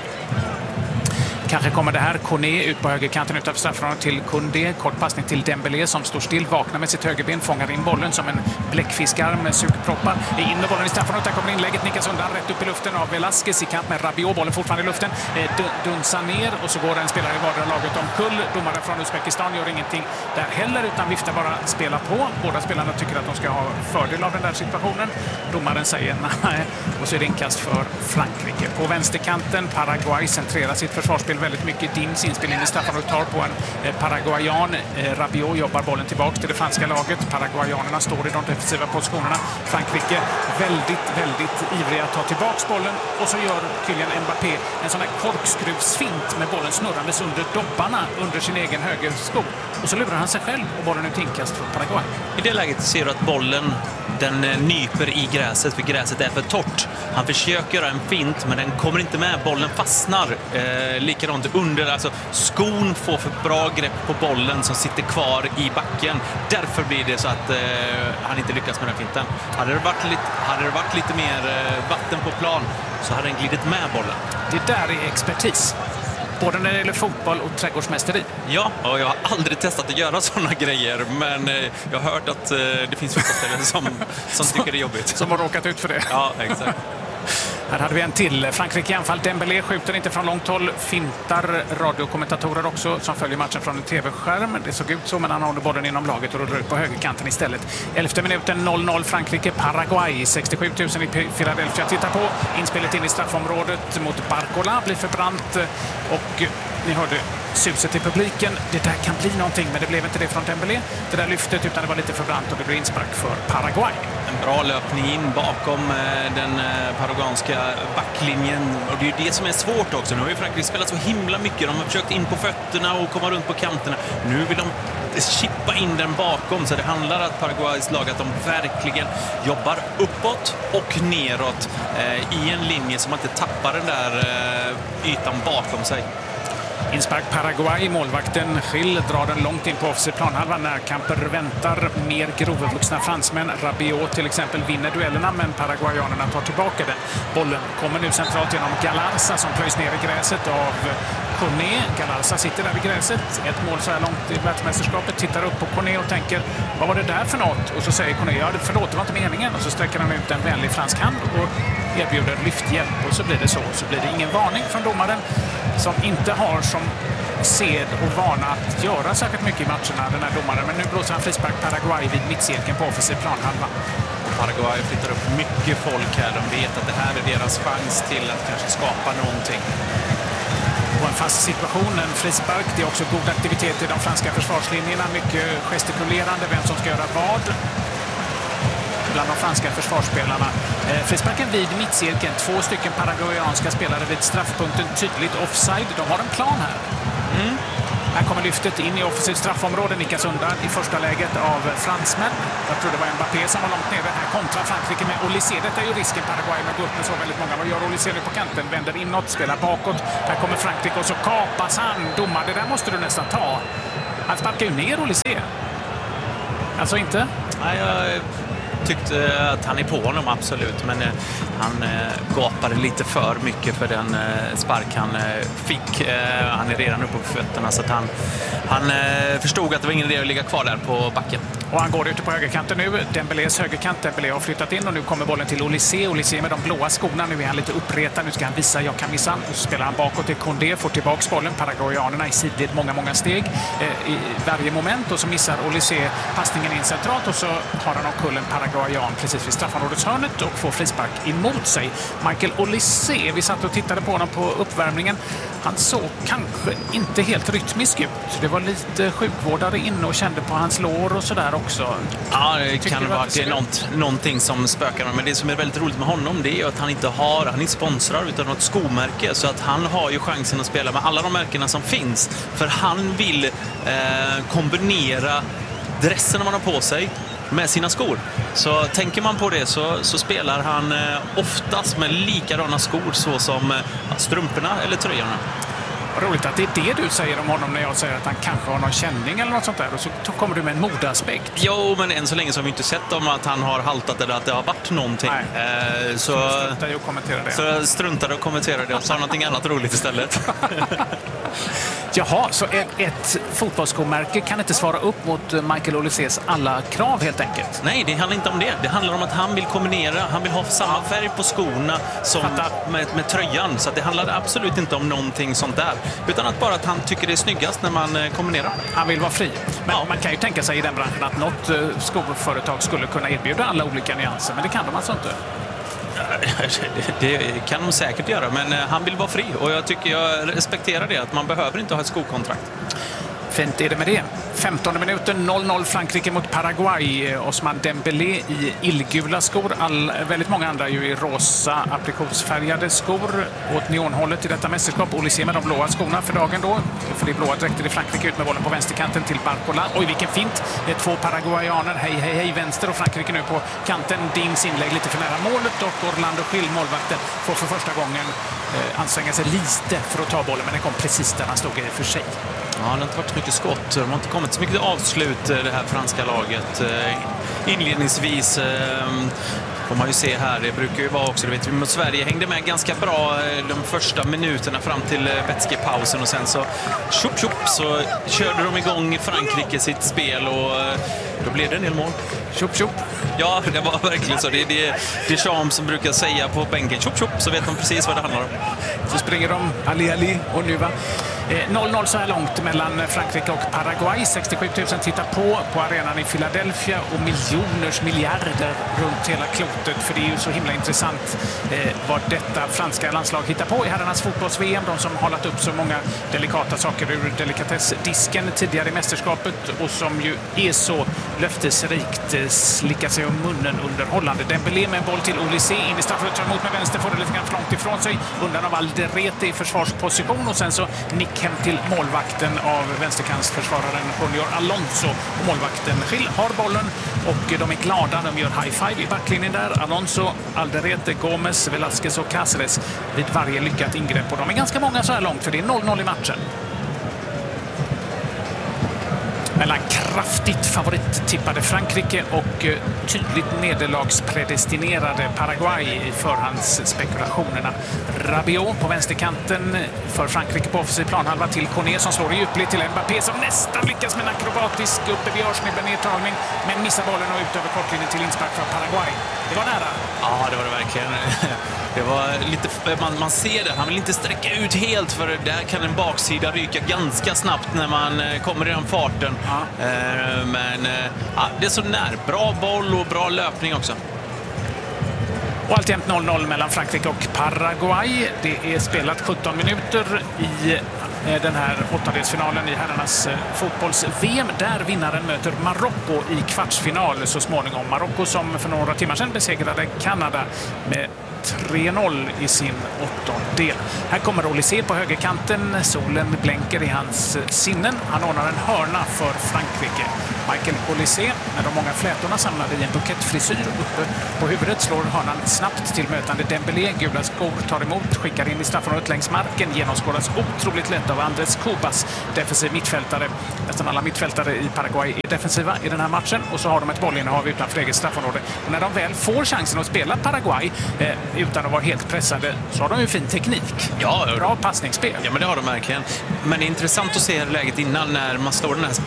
Kanske kommer det här Koné ut på högerkanten utanför straffområdet till Koundé. Kort passning till Dembélé som står still, vaknar med sitt högerben, fångar in bollen som en bläckfiskar med sugproppar. Det är in med bollen i straffområdet, där kommer inlägget, nickas undan rätt upp i luften av Velasquez i kamp med Rabiot. Bollen fortfarande i luften, dunsar ner och så går en spelare i vardera laget omkull. Domaren från Uzbekistan gör ingenting där heller utan viftar bara spela på. Båda spelarna tycker att de ska ha fördel av den där situationen. Domaren säger nej och så är det inkast för Frankrike. På vänsterkanten, Paraguay centrerar sitt försvarsspel Mikael, väldigt mycket din inspelning i straffområdet tar på en eh, paraguayan. Eh, Rabiot jobbar bollen tillbaka till det franska laget. Paraguayanerna står i de defensiva positionerna. Frankrike väldigt, väldigt ivriga att ta tillbaka bollen. Och så gör Kylian Mbappé en sån här korkskruvsfint med bollen snurrandes under dobbarna under sin egen högersko. Och så lurar han sig själv och bollen ut inkast från Paraguay. I det läget ser du att bollen den nyper i gräset, för gräset är för torrt. Han försöker göra en fint, men den kommer inte med. Bollen fastnar eh, likadant under. Alltså, skon får för bra grepp på bollen som sitter kvar i backen. Därför blir det så att eh, han inte lyckas med den finten. Hade det varit lite, hade det varit lite mer eh, vatten på plan så hade den glidit med bollen. Det där är expertis. Både när det gäller fotboll och trädgårdsmästeri. Ja, och jag har aldrig testat att göra sådana grejer. Men eh, jag har hört att eh, det finns fotbollsspelare som, som tycker det är jobbigt. Som har råkat ut för det. Ja, exakt. Här hade vi en till. Frankrike i anfall. Dembélé skjuter inte från långt håll. Fintar radiokommentatorer också som följer matchen från en tv-skärm. Det såg ut så, men han håller bollen inom laget och rullar ut på högerkanten istället. Elfte minuten noll noll Frankrike. Paraguay. sextiosju tusen i Philadelphia tittar på. Inspelet in i straffområdet mot Barcola blir förbrant. Och ni hörde suset i publiken. Det där kan bli någonting, men det blev inte det från Dembélé. Det där lyftet, utan det var lite förbrant och det blev inspark för Paraguay. En bra löpning in bakom eh, den eh, paraguanska backlinjen. Och det är ju det som är svårt också. Nu har ju Frankrike spelat så himla mycket. De har försökt in på fötterna och komma runt på kanterna. Nu vill de chippa in den bakom. Så det handlar att Paraguays lag att de verkligen jobbar uppåt och neråt eh, i en linje som inte tappar den där eh, ytan bakom sig. Inspark Paraguay, målvakten Gil drar den långt in på offensiv planhalva. Närkamper väntar mer grovvuxna fransmän. Rabiot till exempel vinner duellerna, men paraguayanerna tar tillbaka den. Bollen kommer nu centralt genom Galarza som plöjs ner i gräset av Cornet. Galarza sitter där i gräset. Ett mål så här långt i världsmästerskapet. Tittar upp på Cornet och tänker, vad var det där för något? Och så säger Cornet, ja förlåt, det var inte meningen. Och så sträcker han ut en vänlig fransk hand och erbjuder lyfthjälp. Och så blir det så. Så blir det ingen varning från domaren, som inte har som sed och vana att göra särskilt mycket i matcherna, den här domaren. Men nu blåser han frispark Paraguay vid mittcirkeln på offensiv planhalva. Paraguay flyttar upp mycket folk här. De vet att det här är deras chans till att kanske skapa någonting. Och en fast situation, en frispark. Det är också god aktivitet i de franska försvarslinjerna. Mycket gestikulerande, vem som ska göra vad bland de franska försvarsspelarna. Eh, frisparken vid mittcirkeln. Två stycken paraguayanska spelare vid straffpunkten. Tydligt offside. De har en plan här. Mm. Här kommer lyftet in i offensivt straffområde. Nickas undan i första läget av fransmän. Jag tror det var Mbappé som var långt nere. Här kontra Frankrike med Olysé. Detta är ju risken Paraguay med att gå upp med så väldigt många. Vad gör Olysé nu på kanten? Vänder inåt, spelar bakåt. Här kommer Frankrike och så kapas han. Domar, det där måste du nästan ta. Han sparkar ju ner Olysé. Alltså inte? Nej, jag tyckte att han är på honom, absolut. Men eh, han eh, gapade lite för mycket för den eh, spark han eh, fick. Eh, han är redan uppe på fötterna, så att han, han eh, förstod att det var ingen idé att ligga kvar där på backen. Och han går ute på högerkanten nu. Dembélés högerkant. Dembélé har flyttat in och nu kommer bollen till Olysé. Olysé med de blåa skorna. Nu är han lite uppretad. Nu ska han visa, jag kan missa. Och så spelar han bakåt till Condé. Får tillbaka bollen. Paraguayanerna i sidled många, många steg eh, i varje moment. Och så missar Olysé passningen in centralt. Och så har han omkull en paraguayan precis vid straffområdets hörnet och får frispark emot sig. Michael Olysé, vi satt och tittade på honom på uppvärmningen. Han såg kanske inte helt rytmisk ut. Det var lite sjukvårdare inne och kände på hans lår och sådär också. Ja, det kan vara att det är något, någonting som spökar. Men det som är väldigt roligt med honom, det är att han inte har, han är sponsrad utav något skomärke, så att han har ju chansen att spela med alla de märkena som finns. För han vill eh, kombinera dressen man har på sig med sina skor. Så tänker man på det så, så spelar han eh, oftast med likadana skor, så som eh, strumporna eller tröjorna. Roligt att det är det du säger om honom när jag säger att han kanske har någon känning eller något sånt där, och så kommer du med en modaspekt. Jo, men än så länge så har vi inte sett om att han har haltat eller att det har varit någonting. Eh, så så struntar jag att kommentera det. Så jag struntade att kommentera det och sa någonting annat roligt istället. Jaha, så ett, ett fotbollskomärke kan inte svara upp mot Michael Olysés alla krav helt enkelt? Nej, det handlar inte om det. Det handlar om att han vill kombinera, han vill ha samma färg på skorna som med, med tröjan. Så att det handlar absolut inte om någonting sånt där. Utan att bara att han tycker det är snyggast när man kombinerar. Han vill vara fri. Men ja, man kan ju tänka sig i den branschen att något skoföretag skulle kunna erbjuda alla olika nyanser. Men det kan de alltså inte. Det kan de säkert göra, men han vill vara fri och jag tycker jag respekterar det, att man behöver inte ha ett skokontrakt. Fint är det med det. femtonde minuten, noll noll Frankrike mot Paraguay. Osman Dembélé i illgula skor. All, väldigt många andra ju i rosa aprikosfärgade skor åt neonhållet i detta mästerskap. Olysée med de blåa skorna för dagen då. För det blåa dräkter i Frankrike ut med bollen på vänsterkanten till Barcola. Oj, vilken fint. Det är två paraguayaner. Hej, hej, hej. Vänster och Frankrike nu på kanten. Dings inlägg lite för nära målet och Orlando Schill, målvakten, får för första gången eh, anstränga sig lite för att ta bollen, men den kom precis där han stod i för sig. Ja, det har inte varit så mycket skott. De har inte kommit så mycket avslut, det här franska laget. Inledningsvis får man ju se här, det brukar ju vara också, det vet vi, mot Sverige hängde med ganska bra de första minuterna fram till vätskepausen och sen så tjup, tjup, så körde de igång Frankrike sitt spel och då blev det en del mål. Tjup, tjup. Ja, det var verkligen så. Det är det Deschamps som brukar säga på bänken. Tjup, tjup, så vet man precis vad det handlar om. Så springer de Ali Ali och nu va. noll noll så här långt mellan Frankrike och Paraguay. sextiosju tusen tittar på på arenan i Philadelphia och miljoners miljarder runt hela klotet. För det är ju så himla intressant eh, vad detta franska landslag hittar på i herrarnas fotbolls-V M. De som har hållit upp så många delikata saker ur delikatessdisken tidigare i mästerskapet och som ju är så löftesrikt eh, slickar sig om munnen underhållande. Dembélé med en boll till Olysée in i straffområdet, tar emot med vänster, får det lite grann för långt ifrån sig. Undan av Alderete i försvarsposition och sen så nick hem till målvakten av vänsterkantsförsvararen Junior Alonso. Och målvakten Schill har bollen och de är glada. De gör high five i backlinjen där. Alonso, Alderete, Gomez, Velasquez och Cáceres vid varje lyckat ingrepp. Och de är ganska många så här långt för det är noll noll i matchen. Mellan kraftigt favorittippade Frankrike och tydligt nederlagspredestinerade Paraguay i förhandsspekulationerna. Rabiot på vänsterkanten för Frankrike på offensiv planhalva till Koné som slår i djupled till Mbappé som nästan lyckas med en akrobatisk uppevjörsnedtagning men missar bollen och ut över kortlinjen till inspark för Paraguay. Det var nära. Ja, det var det verkligen. Det var lite, man, man ser det, han vill inte sträcka ut helt för där kan en baksida ryka ganska snabbt när man kommer i den farten. Ja. Eh, men ja, det är så när. Bra boll och bra löpning också. Och alltjämt noll noll mellan Frankrike och Paraguay. Det är spelat sjutton minuter i den här åttondelsfinalen i herrarnas fotbolls-V M där vinnaren möter Marocko i kvartsfinal så småningom. Marocko som för några timmar sedan besegrade Kanada med tre noll i sin åttondel. Här kommer Olysée på högerkanten. Solen blänker i hans sinnen. Han ordnar en hörna för Frankrike. Michael Olysée med de många flätorna samlade i en bukettfrisyr uppe på huvudet slår hörnan snabbt till mötande Dembélé. Gula skor tar emot, skickar in i straffområdet längs marken. Genomskådas otroligt lätt av Andrés Cubas, defensiv mittfältare. Nästan alla mittfältare i Paraguay är defensiva i den här matchen och så har de ett bollinnehav utanför eget straffområde. Och när de väl får chansen att spela Paraguay eh, utan att vara helt pressade så har de ju fin teknik. Ja, bra passningsspel. Ja, men det har de verkligen. Men det är intressant att se läget innan när man slår den här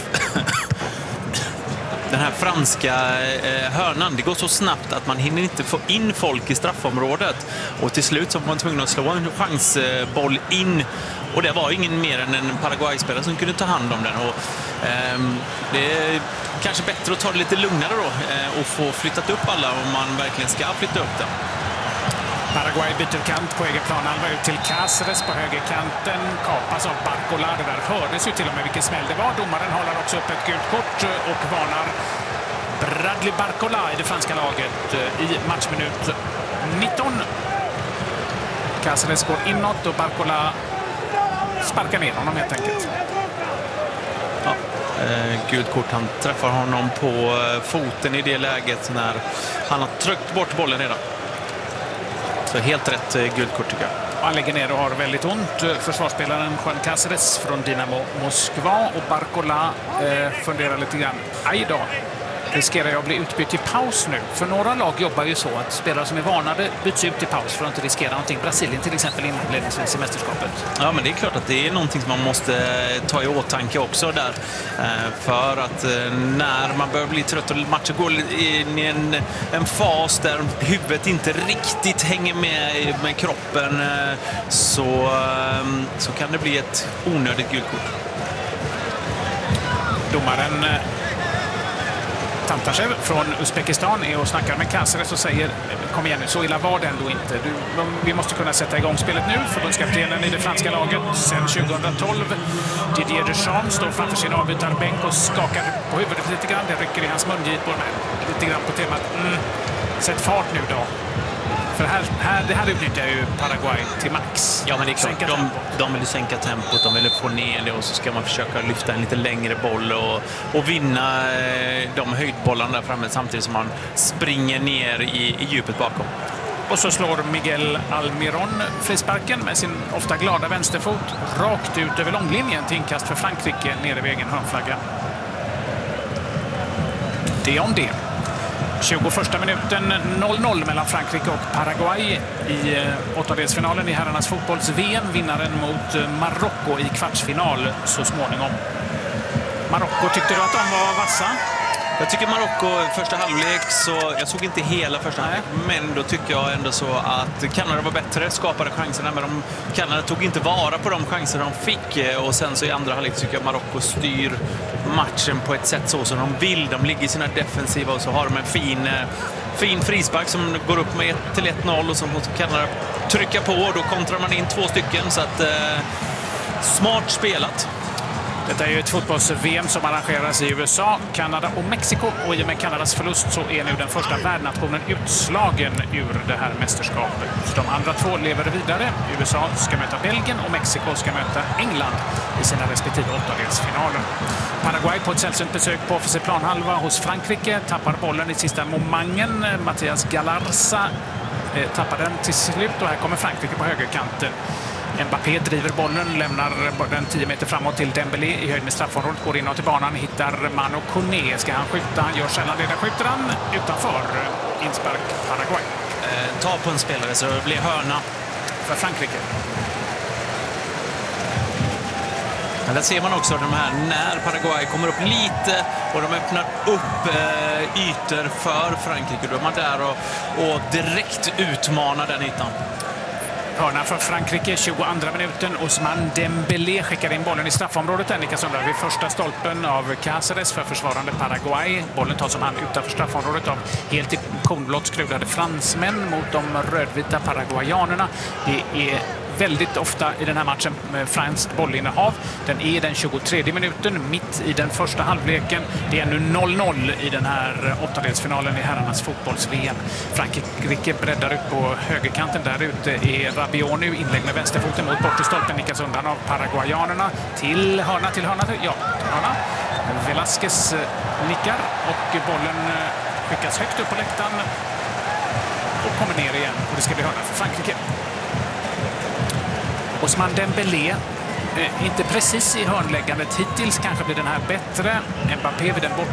den här franska eh, hörnan. Det går så snabbt att man hinner inte få in folk i straffområdet. Och till slut så var man tvungen att slå en chansboll in. Och det var ingen mer än en Paraguay-spelare som kunde ta hand om den. Och, eh, det är kanske bättre att ta det lite lugnare då eh, och få flyttat upp alla om man verkligen ska flytta upp den. Paraguay byter kant på egen planhalva ut till Cáceres på högerkanten. Kapas av Barcola. Det där hördes ju till och med vilken smäll det var. Domaren håller också upp ett gult kort och varnar Bradley Barcola i det franska laget i matchminut nitton. Cáceres går inåt och Barcola sparkar ner honom helt enkelt. Ja, eh, gult kort. Han träffar honom på foten i det läget när han har tryckt bort bollen redan. Så helt rätt guldkort tycker jag. Han lägger ner och har väldigt ont. Försvarsspelaren Juan Cáceres från Dynamo Moskva och Barcola eh, funderar lite grann. Aj då, riskerar jag att bli utbytt i paus nu? För några lag jobbar ju så att spelare som är varnade byts ut i paus för att inte riskera någonting. Brasilien till exempel inledningsvis i mästerskapet. Ja, men det är klart att det är någonting som man måste ta i åtanke också där. För att när man börjar bli trött och matchen går in i en, en fas där huvudet inte riktigt hänger med med kroppen så, så kan det bli ett onödigt gult kort. Domaren Tantashev från Uzbekistan är och snackar med Cáceres och säger kom igen nu, så illa var det ändå inte. Du, vi måste kunna sätta igång spelet nu. Förbundskaptenen i det franska laget sedan tjugohundratolv. Didier Deschamps står framför sin avbytarbänk och skakar på huvudet lite grann. Det rycker i hans mungipor med lite grann på temat mm, sätt fart nu då. För här, här, det här utnyttjar ju Paraguay till max. Ja, men det är klart, de, de vill sänka tempot, de vill få ner det och så ska man försöka lyfta en lite längre boll och, och vinna eh, de höjdbollarna där framme samtidigt som man springer ner i, i djupet bakom. Och så slår Miguel Almiron frisparken med sin ofta glada vänsterfot rakt ut över långlinjen till inkast för Frankrike nere vid egen hörnflagga. Det om det. tjugoförsta minuten noll noll mellan Frankrike och Paraguay i åttondelsfinalen i herrarnas fotbolls-V M. Vinnaren mot Marocko i kvartsfinal så småningom. Marocko, tyckte du att de var vassa? Jag tycker Marocko första halvlek, så jag såg inte hela första halvlek, men då tycker jag ändå så att Kanada var bättre, skapade chanserna, men de, Kanada tog inte vara på de chanser de fick, och sen så i andra halvlek tycker jag Marocko styr matchen på ett sätt så som de vill. De ligger i sina defensiva och så har de en fin, fin frispark som går upp med ett till ett noll och så måste Kanada trycka på och då kontrar man in två stycken, så att eh, smart spelat. Detta är ju ett fotbolls-V M som arrangeras i U S A, Kanada och Mexiko, och i och med Kanadas förlust så är nu den första värdnationen utslagen ur det här mästerskapet. De andra två lever vidare. U S A ska möta Belgien och Mexiko ska möta England i sina respektive åttondelsfinaler. Paraguay på ett sällsynt besök på offensiv planhalva hos Frankrike, tappar bollen i sista momangen. Mattias Galarza eh, tappar den till slut och här kommer Frankrike på högerkanten. Mbappé driver bollen, lämnar den tio meter framåt till Dembélé i höjd med straffområdet, går inåt i banan, hittar Manu Koné. Ska han skjuta? Han gör sällan det. Där skjuter han utanför. Inspark Paraguay. Eh, ta på en spelare så det blir hörna för Frankrike. Men där ser man också de här när Paraguay kommer upp lite och de öppnar upp eh, ytor för Frankrike. Då är man där och, och direkt utmanar den ytan. Hörna för Frankrike, tjugoandra minuten. Osman Dembélé skickar in bollen i straffområdet. Nika Sundberg vid första stolpen av Cáceres för försvarande Paraguay. Bollen tas som hand utanför straffområdet av helt i kornblått skruvade fransmän mot de rödvita paraguayanerna. Det är väldigt ofta i den här matchen med franskt bollinnehav. Den är den tjugotredje minuten, mitt i den första halvleken. Det är nu noll noll i den här åttondelsfinalen i herrarnas fotbolls-V M. Frankrike breddar ut på högerkanten. Där ute är Rabiot nu, inlägg med vänsterfoten mot bortre stolpen, nickas undan av paraguayanerna. Till hörna, till hörna, till, ja, till hörna. Velasquez nickar och bollen skickas högt upp på läktaren och kommer ner igen. Och det ska bli hörna för Frankrike. Osman Dembélé, eh, inte precis i hörnläggandet hittills, kanske blir den här bättre. Mbappé vid den bort